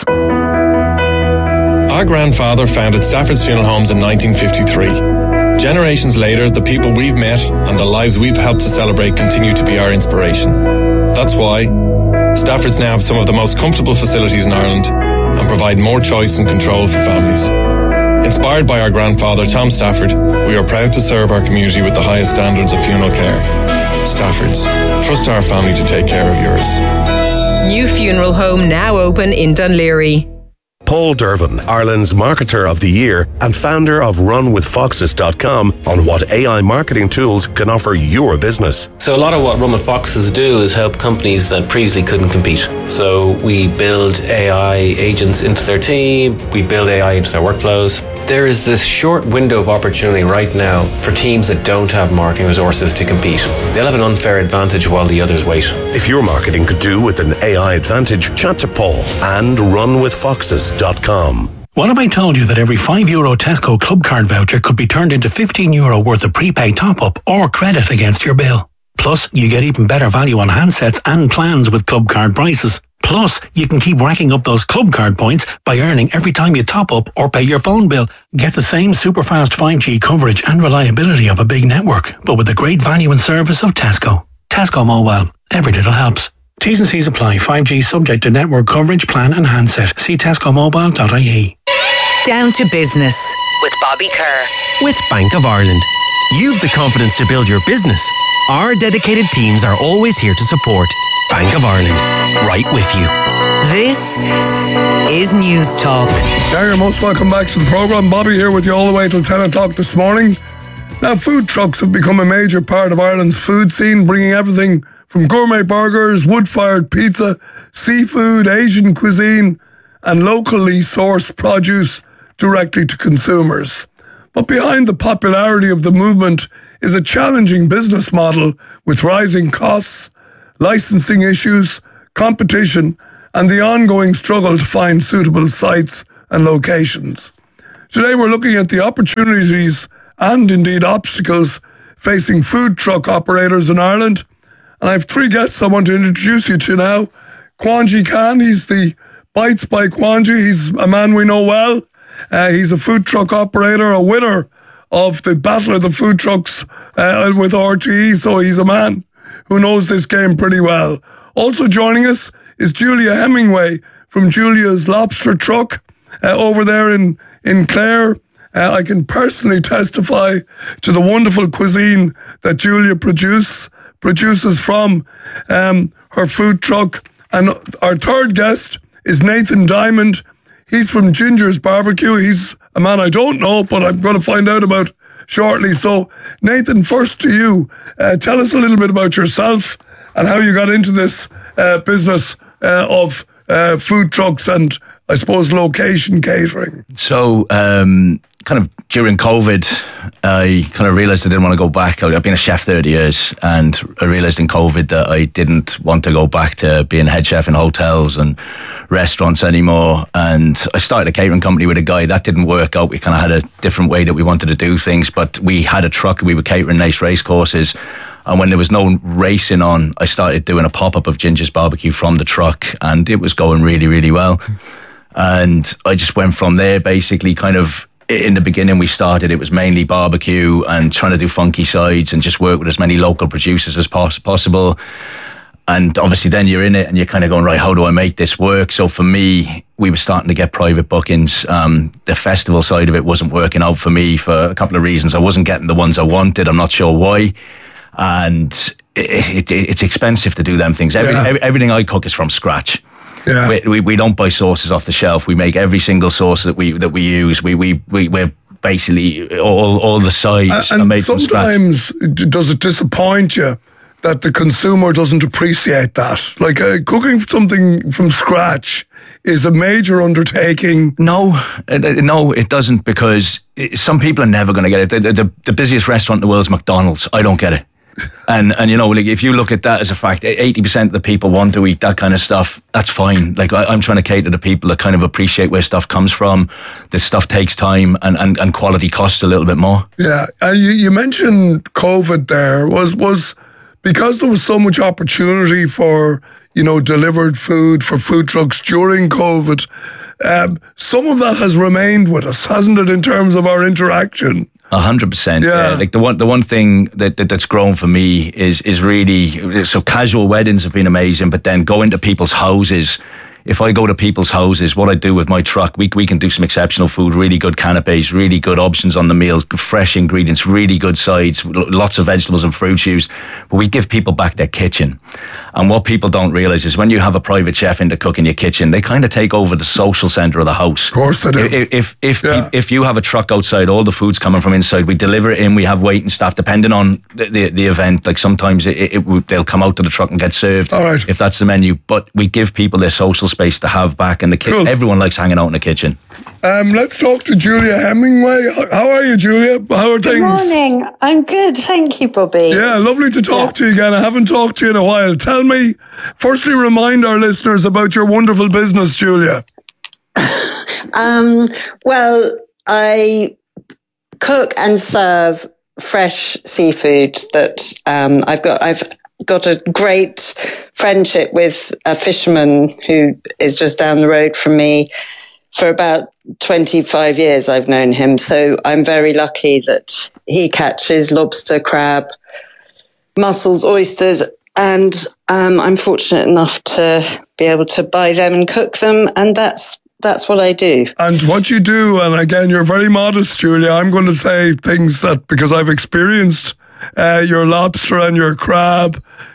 S24: Our grandfather founded Stafford's Funeral Homes in nineteen fifty-three. Generations later, the people we've met and the lives we've helped to celebrate continue to be our inspiration. That's why Stafford's now have some of the most comfortable facilities in Ireland and provide more choice and control for families. Inspired by our grandfather, Tom Stafford, we are proud to serve our community with the highest standards of funeral care. Stafford's. Trust our family to take care of yours.
S7: New funeral home now open in Dunleary.
S25: Paul Dervin, Ireland's Marketer of the Year and founder of run with foxes dot com on what A I marketing tools can offer your business.
S26: So a lot of what Run with Foxes do is help companies that previously couldn't compete. So we build A I agents into their team, we build A I into their workflows. There is this short window of opportunity right now for teams that don't have marketing resources to compete. They'll have an unfair advantage while the others wait.
S25: If your marketing could do with an A I advantage, chat to Paul and run with foxes dot com.
S27: What if I told you that every five euro Tesco Club Card voucher could be turned into fifteen euro worth of prepaid top-up or credit against your bill? Plus, you get even better value on handsets and plans with Club Card prices. Plus, you can keep racking up those Club Card points by earning every time you top up or pay your phone bill. Get the same super fast five G coverage and reliability of a big network, but with the great value and service of Tesco. Tesco Mobile. Every little helps. T's and C's apply. five G subject to network coverage, plan and handset. See tesco mobile dot I E.
S18: Down to business with Bobby Kerr.
S4: With Bank of Ireland. You've the confidence to build your business. Our dedicated teams are always here to support. Bank of Ireland, right with you.
S18: This is News Talk.
S1: Yeah, you're most welcome back to the programme. Bobby here with you all the way till ten o'clock this morning. Now, food trucks have become a major part of Ireland's food scene, bringing everything from gourmet burgers, wood-fired pizza, seafood, Asian cuisine, and locally sourced produce directly to consumers. But behind the popularity of the movement is a challenging business model with rising costs, licensing issues, competition, and the ongoing struggle to find suitable sites and locations. Today we're looking at the opportunities and indeed obstacles facing food truck operators in Ireland. And I have three guests I want to introduce you to now. Kwanji Khan, he's the Bites by Kwanji. He's a man we know well. Uh, he's a food truck operator, a winner of the Battle of the Food Trucks uh, with R T E, so he's a man who knows this game pretty well. Also joining us is Julia Hemingway from Julia's Lobster Truck uh, over there in, in Clare. Uh, I can personally testify to the wonderful cuisine that Julia produce, produces from um, her food truck. And our third guest is Nathan Diamond. He's from Ginger's Barbecue. He's a man I don't know, but I'm going to find out about shortly. So, Nathan, first to you. Uh, tell us a little bit about yourself and how you got into this uh, business uh, of uh, food trucks and, I suppose, location catering.
S2: So, um, kind of during COVID, I kind of realised I didn't want to go back. I've been a chef thirty years, and I realised in COVID that I didn't want to go back to being head chef in hotels and restaurants anymore. And I started a catering company with a guy. That didn't work out. We kind of had a different way that we wanted to do things, but we had a truck. We were catering nice race courses. And when there was no racing on, I started doing a pop-up of Ginger's Barbecue from the truck, and it was going really, really well. And I just went from there, basically kind of, in the beginning we started, it was mainly barbecue and trying to do funky sides and just work with as many local producers as poss- possible. And obviously then you're in it and you're kind of going, right, how do I make this work? So for me, we were starting to get private bookings. Um, the festival side of it wasn't working out for me for a couple of reasons. I wasn't getting the ones I wanted. I'm not sure why. And it, it, it's expensive to do them things. Every, yeah. every, everything I cook is from scratch. Yeah. We, we we don't buy sauces off the shelf. We make every single sauce that we that we use. We we we we're basically all all the sides
S1: and,
S2: are made
S1: and
S2: from scratch.
S1: Sometimes does it disappoint you that the consumer doesn't appreciate that? Like uh, cooking something from scratch is a major undertaking.
S2: No, no, it doesn't, because some people are never going to get it. The, the, the busiest restaurant in the world is McDonald's. I don't get it. And, and you know, like if you look at that as a fact, eighty percent of the people want to eat that kind of stuff. That's fine. Like I, I'm trying to cater to people that kind of appreciate where stuff comes from. This stuff takes time, and, and, and quality costs a little bit more.
S1: Yeah. And you, you mentioned COVID there. Was, was because there was so much opportunity for, you know, delivered food for food trucks during COVID, um, some of that has remained with us, hasn't it, in terms of our interaction?
S2: A hundred percent.
S1: Yeah.
S2: Like the one, the one thing that, that that's grown for me is is really, so casual weddings have been amazing, but then going to people's houses. If I go to people's houses, what I do with my truck, we we can do some exceptional food, really good canapes, really good options on the meals, fresh ingredients, really good sides, lots of vegetables and fruit juice. But we give people back their kitchen. And what people don't realise is when you have a private chef in to cook in your kitchen, they kind of take over the social centre of the house.
S1: Of course they do.
S2: If if if,
S1: Yeah.
S2: if you have a truck outside, all the food's coming from inside. We deliver it in. We have waiting staff, depending on the the, the event. Like sometimes it, it, it, they'll come out to the truck and get served.
S1: All right.
S2: If that's the menu. But we give people their social space to have back in the kitchen.
S1: Cool.
S2: Everyone likes hanging out in the kitchen.
S1: Um, let's talk to Julia Hemingway. How are you, Julia? How are things?
S5: Good morning. I'm good. Thank you, Bobby.
S1: Yeah, lovely to talk
S5: Yeah.
S1: to you again. I haven't talked to you in a while. Tell me, firstly, remind our listeners about your wonderful business, Julia.
S5: Um, well, I cook and serve fresh seafood that um, I've got. I've got a great friendship with a fisherman who is just down the road from me. For about twenty-five years, I've known him. So I'm very lucky that he catches lobster, crab, mussels, oysters, and um, I'm fortunate enough to be able to buy them and cook them. And that's that's what I do.
S1: And what you do, and again, you're very modest, Julia. I'm going to say things that, because I've experienced uh, your lobster and your crab,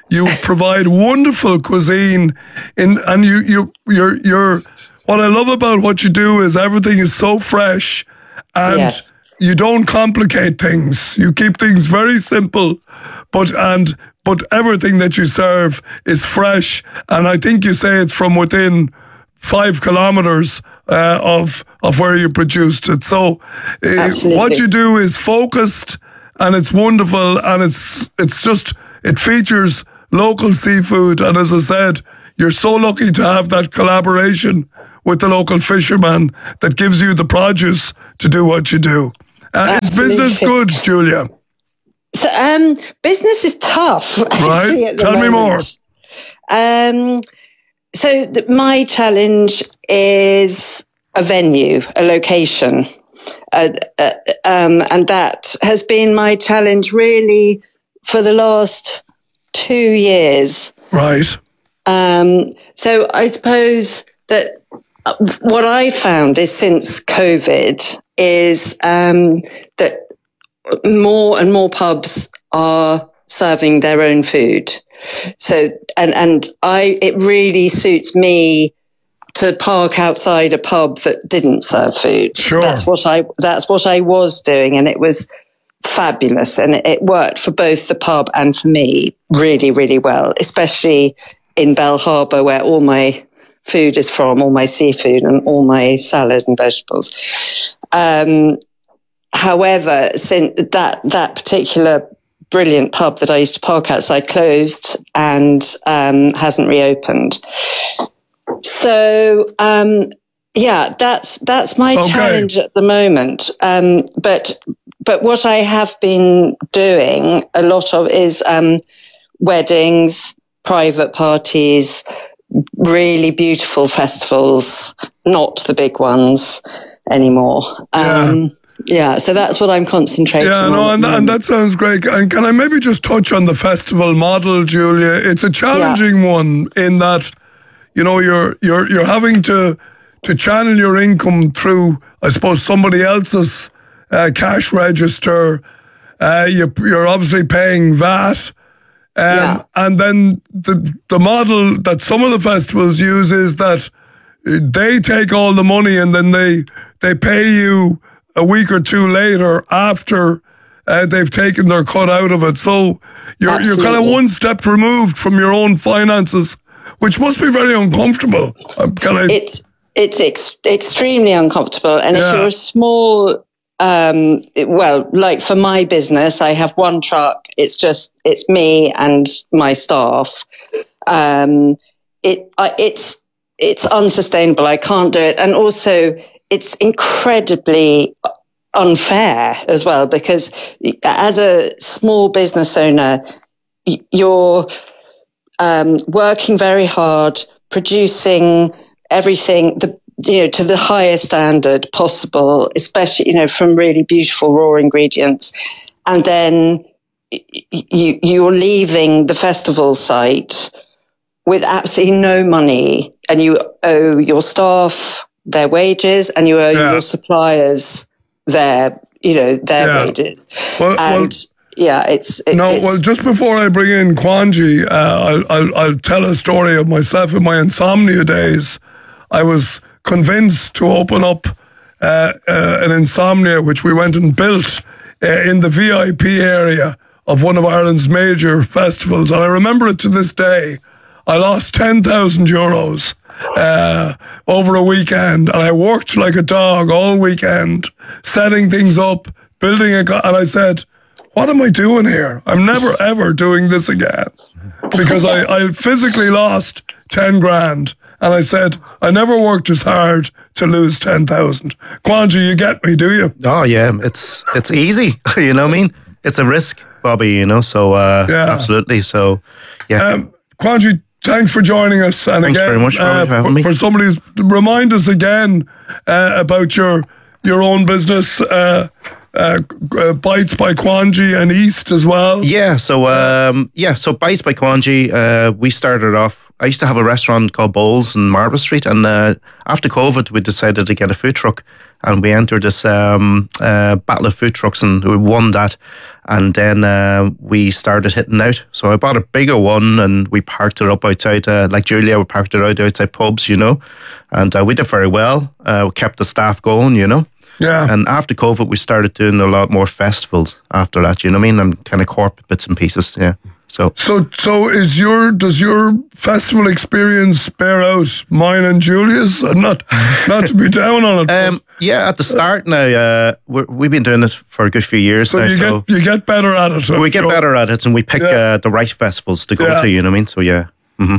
S1: You provide wonderful cuisine, in, and you, you, you're, you're, what I love about what you do is everything is so fresh, and
S5: Yes.
S1: you don't complicate things. You keep things very simple, but, and, but everything that you serve is fresh, and I think you say it's from within five kilometers uh, of, of where you produced it. So uh, what you do is focused, and it's wonderful, and it's, it's just, it features local seafood, and as I said, you're so lucky to have that collaboration with the local fisherman that gives you the produce to do what you do. Uh, is business good, Julia?
S5: So, um, business is tough.
S1: Right?
S5: At the
S1: Tell me more.
S5: moment. Um, so the, my challenge is a venue, a location, uh, uh, um, and that has been my challenge really for the last two years.
S1: Right.
S5: Um, so I suppose that what I found is since COVID is um, that more and more pubs are serving their own food. So, and, and I, it really suits me to park outside a pub that didn't serve food.
S1: Sure.
S5: That's what I, that's what I was doing. And it was fabulous. And it, it worked for both the pub and for me really, really well, especially in Bell Harbour, where all my food is from, all my seafood and all my salad and vegetables. Um, however, since that, that particular brilliant pub that I used to park outside closed and um, hasn't reopened. So, um, yeah, that's that's my
S1: Okay.
S5: challenge at the moment. Um, but but what I have been doing a lot of is um, weddings, private parties, really beautiful festivals, not the big ones anymore. Um, yeah, so that's what I'm concentrating
S1: Yeah,
S5: on.
S1: no,
S5: at
S1: and,
S5: the
S1: and
S5: moment.
S1: that sounds great. And can I maybe just touch on the festival model, Julia? It's a challenging one in that, you know, you're you're you're having to to channel your income through, I suppose, somebody else's uh, cash register. Uh, you, you're obviously paying V A T. Um, And then the the model that some of the festivals use is that they take all the money and then they they pay you a week or two later after uh, they've taken their cut out of it. So you're you're kind of
S5: Absolutely.
S1: one step removed from your own finances, which must be very uncomfortable. Uh, Can I?
S5: It's it's ex- extremely uncomfortable, and if
S1: Yeah.
S5: you're a small, um, it- well, like for my business, I have one truck. It's just it's me and my staff. Um, it I, it's it's unsustainable. I can't do it, and also it's incredibly unfair as well because as a small business owner, y- you're um, working very hard, producing everything the you know to the highest standard possible, especially you know from really beautiful raw ingredients, and then y- you you're leaving the festival site with absolutely no money, and you owe your staff their wages, and you owe
S1: Yeah.
S5: your suppliers their you know their
S1: Yeah.
S5: wages,
S1: Well- well-
S5: and yeah, it's it,
S1: No,
S5: it's,
S1: well, just before I bring in Kwanji, uh, I'll, I'll, I'll tell a story of myself in my insomnia days. I was convinced to open up uh, uh, an insomnia, which we went and built uh, in the V I P area of one of Ireland's major festivals. And I remember it to this day. I lost ten thousand euros uh, over a weekend, and I worked like a dog all weekend, setting things up, building a... And I said, what am I doing here? I'm never ever doing this again, because I, I physically lost ten grand, and I said I never worked as hard to lose ten thousand. Kwanji, you get me, do you?
S6: Oh yeah, it's it's easy. You know what I mean? It's a risk, Bobby. You know, so uh,
S1: Yeah.
S6: absolutely. So yeah.
S1: Um, Kwanji, thanks for joining us. And
S6: Thanks
S1: again,
S6: very much, Robbie,
S1: uh,
S6: for having
S1: for,
S6: me.
S1: for somebody who's remind us again uh, about your your own business. Uh, uh, uh, Bites by Kwanji and East as well.
S6: Yeah, so um, yeah, so Bites by Kwanji, uh, we started off. I used to have a restaurant called Bowls in Marble Street, and uh, after COVID, we decided to get a food truck, and we entered this um, uh, battle of food trucks, and we won that, and then uh, we started hitting out. So I bought a bigger one, and we parked it up outside, uh, like Julia, we parked it out outside pubs, you know, and uh, we did very well. Uh, we kept the staff going, you know.
S1: Yeah.
S6: And after COVID, we started doing a lot more festivals after that, you know what I mean? And kind of corporate bits and pieces, yeah. So,
S1: so, so is your does your festival experience bear out mine and Julia's? And not, not to be down on it.
S6: Um, yeah, at the start now, uh, we're, we've been doing it for a good few years
S1: so
S6: now.
S1: You
S6: so
S1: get you get better at it. I'm
S6: we get
S1: sure.
S6: better at it, and we pick
S1: Yeah.
S6: uh, the right festivals to go
S1: Yeah.
S6: to. You know what I mean? So yeah. Mm-hmm.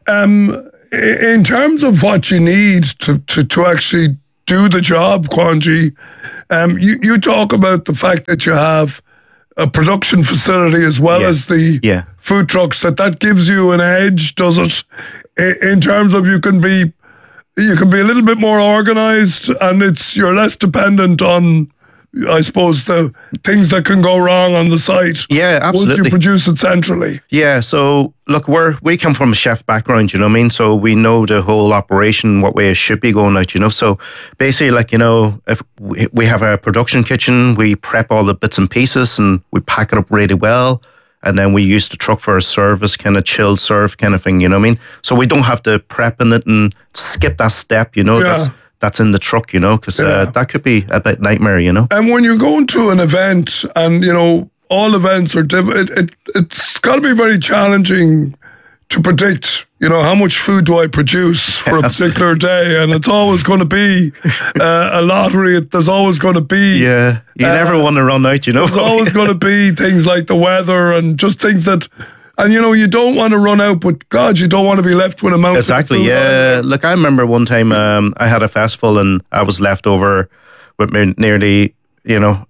S1: Um, i- in terms of what you need to to, to actually do the job, Kwanji, um, you you talk about the fact that you have a production facility as well
S6: Yeah.
S1: as the
S6: Yeah.
S1: food trucks, that that gives you an edge, does it? I- In terms of you can be, you can be a little bit more organised, and it's you're less dependent on, I suppose, the things that can go wrong on the site.
S6: Yeah,
S1: Once
S6: absolutely.
S1: you produce it centrally.
S6: Yeah, so look, we're we come from a chef background, you know what I mean? So we know the whole operation, what way it should be going out, you know? So basically, like, you know, if we, we have a production kitchen, we prep all the bits and pieces and we pack it up really well. And then we use the truck for a service, kind of chilled serve kind of thing, you know what I mean? So we don't have to prep in it and skip that step, you know?
S1: Yeah.
S6: That's that's in the truck, you know? Because uh, that could be a bit nightmare, you know?
S1: And when you're going to an event, and you know all events are different, it, it it's got to be very challenging to predict. You know, how much food do I produce for a particular day, and it's always going to be uh, a lottery. There's always going to be
S6: Yeah, you
S1: Uh,
S6: never want to run out, you know?
S1: there's always going to be things like the weather and just things that, and you know, you don't want to run out, but God, you don't want to be left with a mountain
S6: Exactly,
S1: of food.
S6: yeah. Look, I remember one time um, I had a festival and I was left over with me nearly, you know,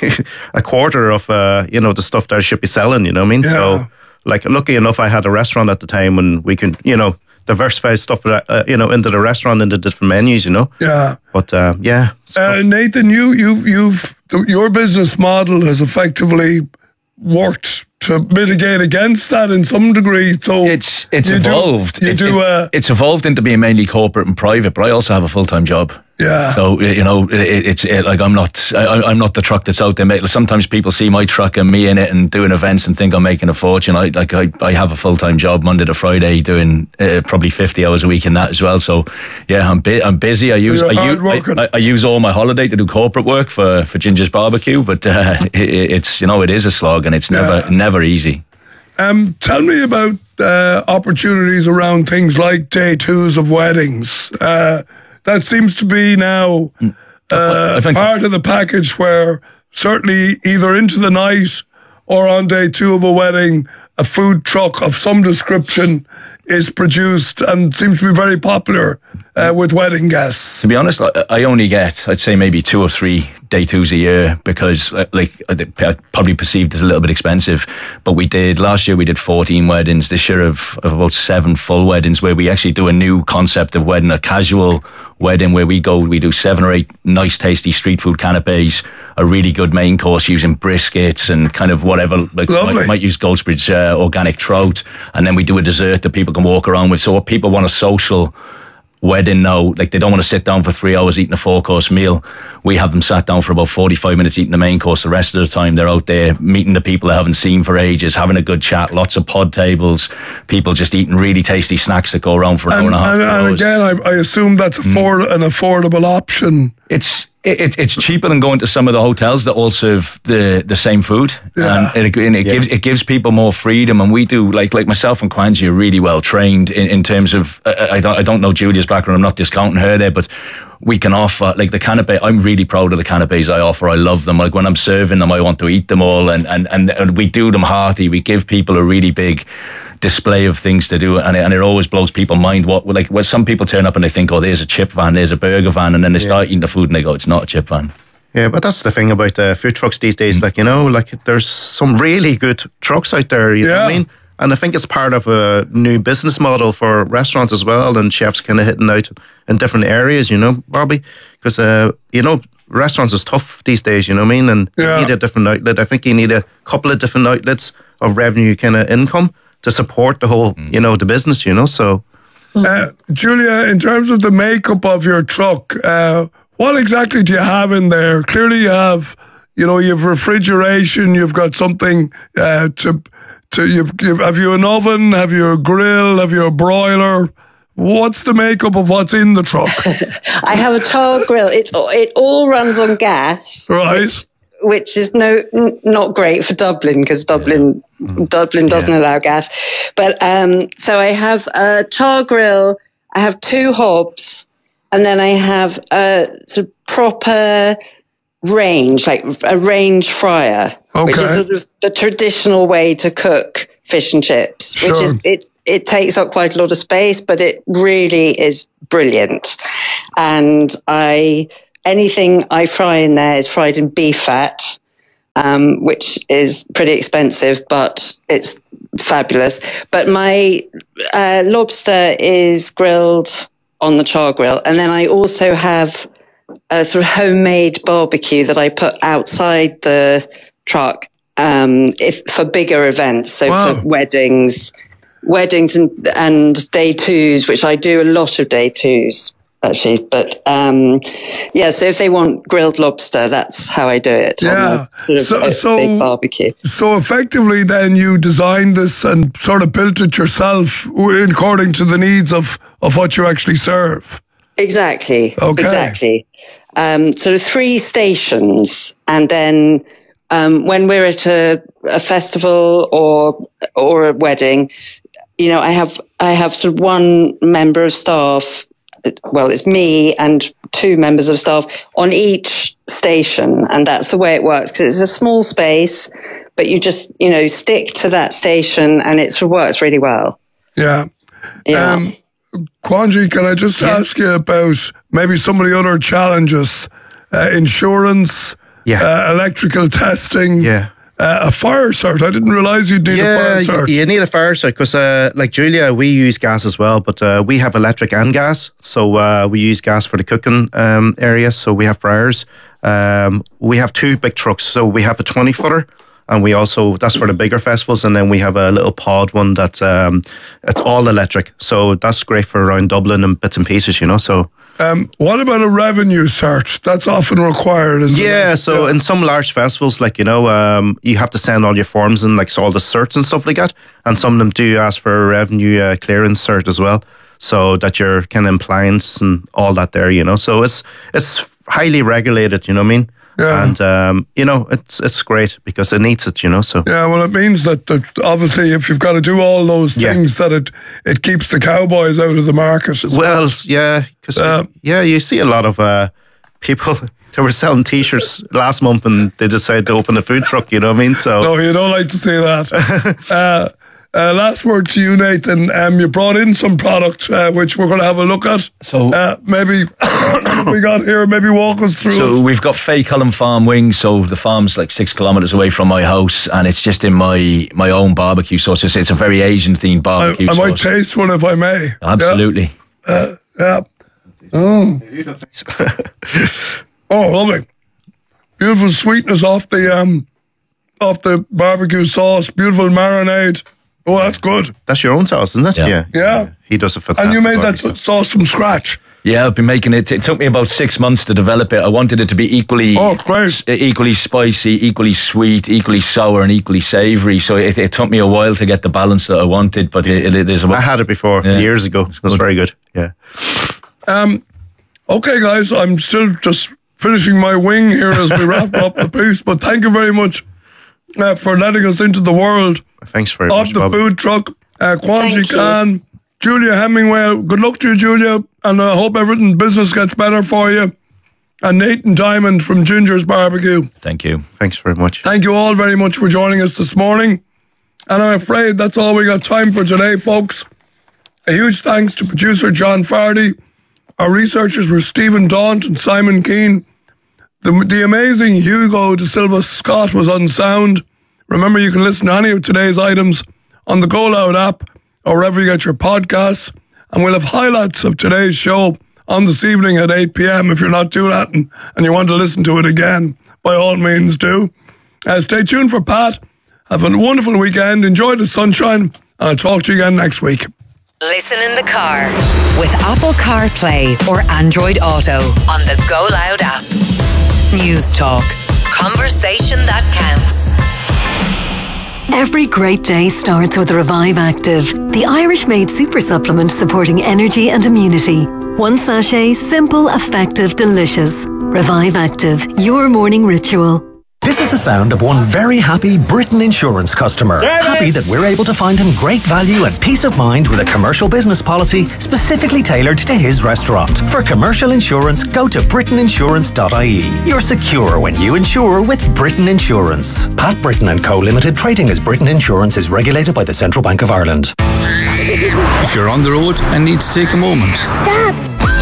S6: a quarter of, uh, you know, the stuff that I should be selling, you know what I mean?
S1: Yeah.
S6: So, like, lucky enough, I had a restaurant at the time when we can, you know, diversify stuff, uh, you know, into the restaurant, into different menus, you know?
S1: Yeah.
S6: But, uh, yeah.
S1: Uh, Nathan, you, you, you've, your business model has effectively worked to mitigate against that in some degree. So
S2: it's it's
S1: you do-
S2: evolved.
S1: you
S2: It-
S1: do,
S2: it-
S1: uh,
S2: it's evolved into being mainly corporate and private, but I also have a full time job.
S1: Yeah.
S2: So you know, it, it's it, like I'm not I, I'm not the truck that's out there. Make, sometimes people see my truck and me in it and doing events and think I'm making a fortune. I like I, I have a full time job Monday to Friday, doing uh, probably fifty hours a week in that as well. So yeah, I'm bu- I'm busy. I use
S1: you're
S2: I,
S1: hardworking.
S2: use I, I use all my holiday to do corporate work for for Ginger's Barbecue, but uh, it, it's you know it is a slog and it's never never easy.
S1: Um, tell me about uh, opportunities around things like day twos of weddings. Uh, that seems to be now uh,
S2: I think-
S1: part of the package where certainly either into the night or on day two of a wedding, a food truck of some description is produced and seems to be very popular uh, with wedding guests.
S2: To be honest, I, I only get, I'd say maybe two or three day twos a year because, uh, like, I think- I probably perceived as a little bit expensive. But we did, last year we did fourteen weddings. This year of, of about seven full weddings where we actually do a new concept of wedding, a casual wedding where we go, we do seven or eight nice, tasty street food canapes, a really good main course using briskets and kind of whatever. Like,
S1: Lovely.
S2: might, might use Goldsbridge uh, organic trout. And then we do a dessert that people can walk around with. So if people want a social wedding now, like they don't want to sit down for three hours eating a four course meal, we have them sat down for about forty-five minutes eating the main course. The rest of the time they're out there meeting the people they haven't seen for ages, having a good chat, lots of pod tables, people just eating really tasty snacks that go around for an hour
S1: And,
S2: and a half.
S1: and,
S2: two
S1: and
S2: hours.
S1: again, I, I assume that's afford, an affordable option.
S2: It's it, it's cheaper than going to some of the hotels that all serve the, the same food,
S1: Yeah.
S2: and it, and it gives it gives people more freedom. And we do like like myself and Kwanji are really well trained in, in terms of uh, I don't I don't know Julia's background. I'm not discounting her there, but we can offer like the canapé. I'm really proud of the canapés I offer. I love them. Like when I'm serving them, I want to eat them all, and and and, and we do them hearty. We give people a really big display of things to do, and it, and it always blows people's mind. What like when some people turn up and they think, oh, there's a chip van, there's a burger van, and then they start eating the food and they go, it's not a chip van.
S6: Yeah, but that's the thing about uh, food trucks these days. Like, you know, like there's some really good trucks out there, you know what I
S1: Yeah.
S6: mean? And I think it's part of a new business model for restaurants as well, and chefs kind of hitting out in different areas, you know, Bobby? Because, uh, you know, restaurants is tough these days, you know what I mean? And
S1: Yeah.
S6: you need a different outlet. I think you need a couple of different outlets of revenue kind of income to support the whole, you know, the business, you know, so.
S1: Uh, Julia, in terms of the makeup of your truck, uh, what exactly do you have in there? Clearly you have, you know, you have refrigeration, you've got something uh, to, to you've, you've, have you an oven, have you a grill, have you a broiler? What's the makeup of what's in the truck?
S5: I have a char grill. It's it all runs on gas,
S1: right?
S5: Which, which is no n- not great for Dublin because Dublin yeah. Dublin doesn't yeah. allow gas. But um, so I have a char grill. I have two hobs, and then I have a sort of proper range, like a range fryer,
S1: okay.
S5: which is sort of the traditional way to cook fish and chips,
S1: sure.
S5: which is it. It takes up quite a lot of space, but it really is brilliant. And I anything I fry in there is fried in beef fat, um, which is pretty expensive, but it's fabulous. But my uh, lobster is grilled on the char grill, and then I also have a sort of homemade barbecue that I put outside the truck um, if for bigger events, so wow. for weddings. Weddings and, and day twos, which I do a lot of day twos actually. But um, yeah, so if they want grilled lobster, that's how I do it.
S1: Yeah,
S5: sort of
S1: so,
S5: a
S1: so,
S5: big barbecue.
S1: So effectively, then you designed this and sort of built it yourself according to the needs of of what you actually serve.
S5: Exactly.
S1: Okay.
S5: Exactly. Um, sort of three stations, and then um, when we're at a, a festival or or a wedding. You know, I have I have sort of one member of staff. Well, it's me and two members of staff on each station, and that's the way it works because it's a small space. But you just you know stick to that station, and it sort of works really well.
S1: Yeah.
S5: Yeah.
S1: Um, Kwanji, can I just yeah. ask you about maybe some of the other challenges? Uh, insurance,
S6: yeah.
S1: uh, electrical testing.
S6: Yeah.
S1: Uh, a fire cert. I didn't realise you'd need
S6: yeah,
S1: a fire cert.
S6: You, you need a fire cert because, uh, like Julia, we use gas as well, but uh, we have electric and gas. So uh, we use gas for the cooking um, area. So we have fryers. Um, we have two big trucks. So we have a twenty footer, and we also that's for the bigger festivals. And then we have a little pod one that's um, it's all electric. So that's great for around Dublin and bits and pieces, you know. So.
S1: Um, what about a revenue cert? That's often required, isn't
S6: yeah,
S1: it?
S6: So yeah, so in some large festivals, like, you know, um, you have to send all your forms in, like, so all the certs and stuff like that. And some of them do ask for a revenue uh, clearance cert as well. So that you're kind of compliance and all that there, you know. So it's it's highly regulated, you know what I mean?
S1: Yeah.
S6: And, um, you know, it's it's great because it needs it, you know, so.
S1: Yeah, well, it means that, that obviously if you've got to do all those things, yeah. that it, it keeps the cowboys out of the market. Well,
S6: well, yeah, because, uh, yeah, you see a lot of uh, people, they were selling T-shirts last month and they decided to open a food truck, you know what I mean? So.
S1: No, you don't like to see that. uh, Uh, last word to you, Nathan. Um, you brought in some product uh, which we're going to have a look at.
S2: So
S1: uh, maybe we got here. Maybe walk us through.
S2: So
S1: it.
S2: we've got Faye Cullen Farm wings. So the farm's like six kilometres away from my house, and it's just in my my own barbecue sauce. It's, it's a very Asian themed barbecue
S1: I, I
S2: sauce.
S1: might taste one if I may.
S2: Absolutely.
S1: Yeah. Uh, yeah. Oh. Oh, lovely. Beautiful sweetness off the um off the barbecue sauce. Beautiful marinade. Oh, that's good.
S6: That's your own sauce, isn't it?
S2: Yeah.
S6: Yeah.
S1: Yeah.
S6: He does a fantastic
S1: And you made
S6: barbecue.
S1: that sauce from scratch.
S2: Yeah, I've been making it. It took me about six months to develop it. I wanted it to be equally,
S1: oh, great.
S2: equally spicy, equally sweet, equally sour, and equally savoury. So it, it took me a while to get the balance that I wanted. But it, it is.
S6: I had it before yeah. years ago. It was very good. Yeah.
S1: Um. Okay, guys. I'm still just finishing my wing here as we wrap up the piece. But thank you very much uh, for letting us into the world.
S6: Thanks very
S1: of
S6: much,
S1: the
S6: Bob.
S1: food truck. Uh, Kwanji Khan, Julia Hemingway. Good luck to you, Julia, and I hope everything business gets better for you. And Nathan Diamond from Ginger's Barbecue.
S2: Thank you.
S6: Thanks very much.
S1: Thank you all very much for joining us this morning. And I'm afraid that's all we got time for today, folks. A huge thanks to producer John Fardy. Our researchers were Stephen Daunt and Simon Keane. The, the amazing Hugo De Silva Scott was on sound. Remember, you can listen to any of today's items on the Go Loud app or wherever you get your podcasts. And we'll have highlights of today's show on this evening at eight p.m. If you're not doing that and, and you want to listen to it again, by all means do. Uh, stay tuned for Pat. Have a wonderful weekend. Enjoy the sunshine. And I'll talk to you again next week.
S18: Listen in the car with Apple CarPlay or Android Auto on the Go Loud app. News Talk. Conversation that counts.
S3: Every great day starts with Revive Active, the Irish-made super supplement supporting energy and immunity. One sachet, simple, effective, delicious. Revive Active, your morning ritual.
S8: This is the sound of one very happy Britain Insurance customer.
S9: Service.
S8: Happy that we're able to find him great value and peace of mind with a commercial business policy specifically tailored to his restaurant. For commercial insurance, go to britain insurance dot I E. You're secure when you insure with Britain Insurance. Pat Britain and Co Limited, trading as Britain Insurance, is regulated by the Central Bank of Ireland.
S10: If you're on the road and need to take a moment.
S11: Stop!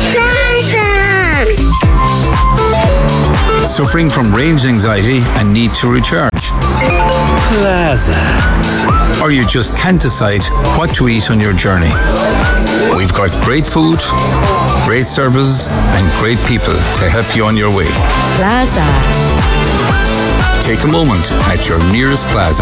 S10: Suffering from range anxiety and need to recharge.
S11: Plaza.
S10: Or you just can't decide what to eat on your journey. We've got great food, great services, and great people to help you on your way.
S18: Plaza.
S10: Take a moment at your nearest Plaza.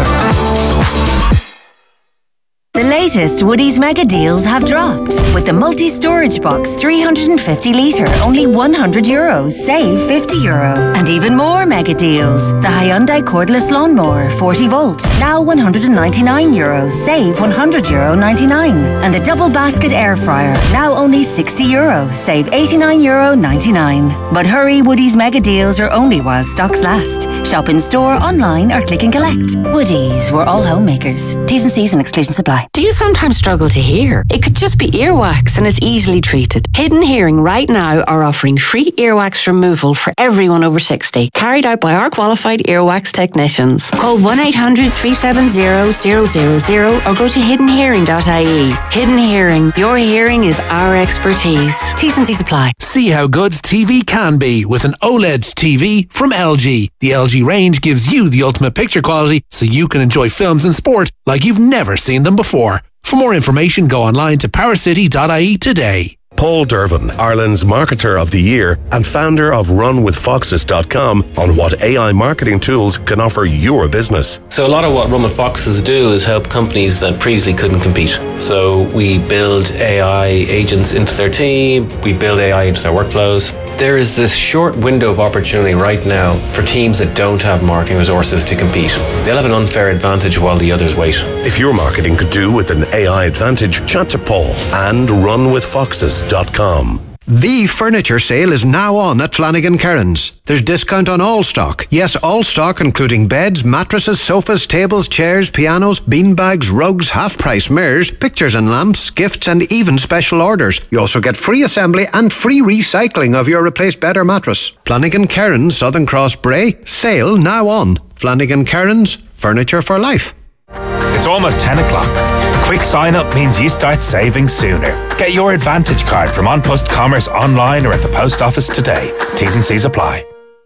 S12: The latest Woodies mega deals have dropped. With the multi-storage box three hundred fifty litre, only one hundred euros, save fifty euro. And even more mega deals. The Hyundai cordless lawnmower forty volt, now one hundred ninety-nine euros, save one hundred euro ninety-nine. And the double basket air fryer, now only sixty euro, save eighty-nine euro ninety-nine. But hurry, Woodies mega deals are only while stocks last. Shop in store, online or click and collect. Woodies, we're all homemakers. T's and C's and exclusions apply.
S14: Do you sometimes struggle to hear? It could just be earwax and it's easily treated. Hidden Hearing right now are offering free earwax removal for everyone over sixty, carried out by our qualified earwax technicians. Call one eight hundred three seven zero zero zero zero or go to hidden hearing dot I E. Hidden Hearing, your hearing is our expertise. T's and C's apply.
S28: See how good T V can be with an OLED T V from L G. The L G range gives you the ultimate picture quality so you can enjoy films and sport like you've never seen them before. For more information, go online to power city dot I E today.
S25: Paul Dervin, Ireland's Marketer of the Year and founder of run with foxes dot com, on what A I marketing tools can offer your business.
S26: So a lot of what Run with Foxes do is help companies that previously couldn't compete. So we build A I agents into their team, we build A I into their workflows. There is this short window of opportunity right now for teams that don't have marketing resources to compete. They'll have an unfair advantage while the others wait.
S25: If your marketing could do with an A I advantage, chat to Paul and run with foxes dot com.
S22: The furniture sale is now on at Flanagan Cairns. There's discount on all stock. Yes, all stock, including beds, mattresses, sofas, tables, chairs, pianos, beanbags, rugs, half-price mirrors, pictures and lamps, gifts, and even special orders. You also get free assembly and free recycling of your replaced bed or mattress. Flanagan Cairns, Southern Cross Bray. Sale now on. Flanagan Cairns, furniture for life.
S29: It's almost ten o'clock. Quick sign up means you start saving sooner. Get your Advantage card from An Post Commerce online or at the post office today. T's and C's apply.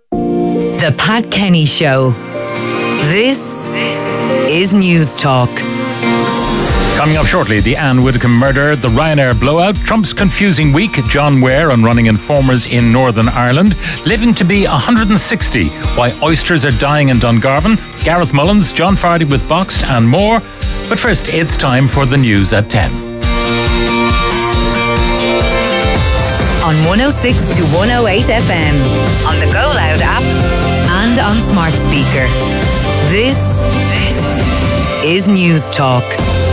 S18: The Pat Kenny Show. This is News Talk.
S17: Coming up shortly, the Anne Widdecombe murder, the Ryanair blowout, Trump's confusing week, John Ware on running informers in Northern Ireland, living to be one hundred sixty, why oysters are dying in Dungarvan, Gareth Mullins, John Fardy with Boxed and more. But first, it's time for the news at ten.
S18: On one oh six to one oh eight F M, on the Go Loud app, and on smart speaker. This, this is News Talk.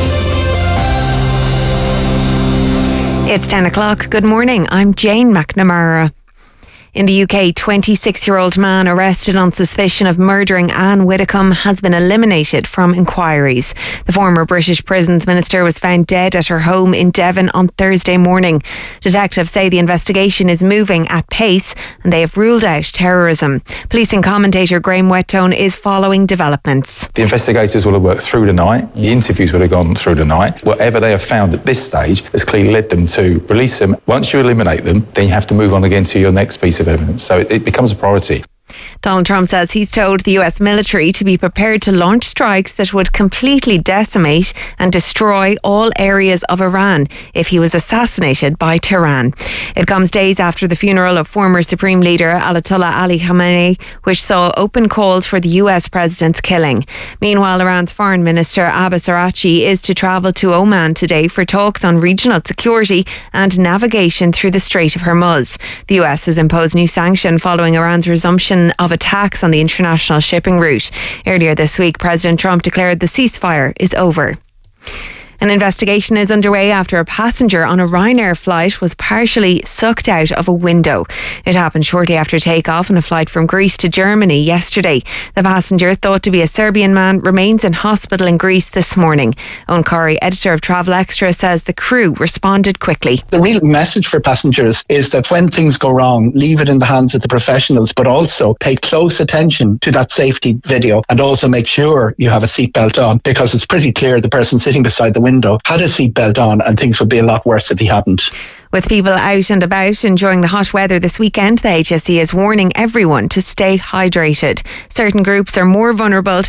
S30: It's ten o'clock. Good morning. I'm Jane McNamara. In the U K, twenty-six-year-old man arrested on suspicion of murdering Anne Widdecombe has been eliminated from inquiries. The former British Prisons Minister was found dead at her home in Devon on Thursday morning. Detectives say the investigation is moving at pace and they have ruled out terrorism. Policing commentator Graham Whettone is following developments.
S31: The investigators will have worked through the night. The interviews will have gone through the night. Whatever they have found at this stage has clearly led them to release them. Once you eliminate them, then you have to move on again to your next piece of evidence. So it, it becomes a priority.
S30: Donald Trump says he's told the U S military to be prepared to launch strikes that would completely decimate and destroy all areas of Iran if he was assassinated by Tehran. It comes days after the funeral of former Supreme Leader Ayatollah Ali Khamenei, which saw open calls for the U S president's killing. Meanwhile, Iran's Foreign Minister Abbas Araghchi is to travel to Oman today for talks on regional security and navigation through the Strait of Hormuz. The U S has imposed new sanctions following Iran's resumption of attacks on the international shipping route. Earlier this week, President Trump declared the ceasefire is over. An investigation is underway after a passenger on a Ryanair flight was partially sucked out of a window. It happened shortly after takeoff on a flight from Greece to Germany yesterday. The passenger, thought to be a Serbian man, remains in hospital in Greece this morning. Owen Corey, editor of Travel Extra, says the crew responded quickly.
S7: The real message for passengers is that when things go wrong, leave it in the hands of the professionals, but also pay close attention to that safety video and also make sure you have a seatbelt on, because it's pretty clear the person sitting beside the window had a seatbelt on and things would be a lot worse if he hadn't.
S30: With people out and about enjoying the hot weather this weekend, the H S E is warning everyone to stay hydrated. Certain groups are more vulnerable to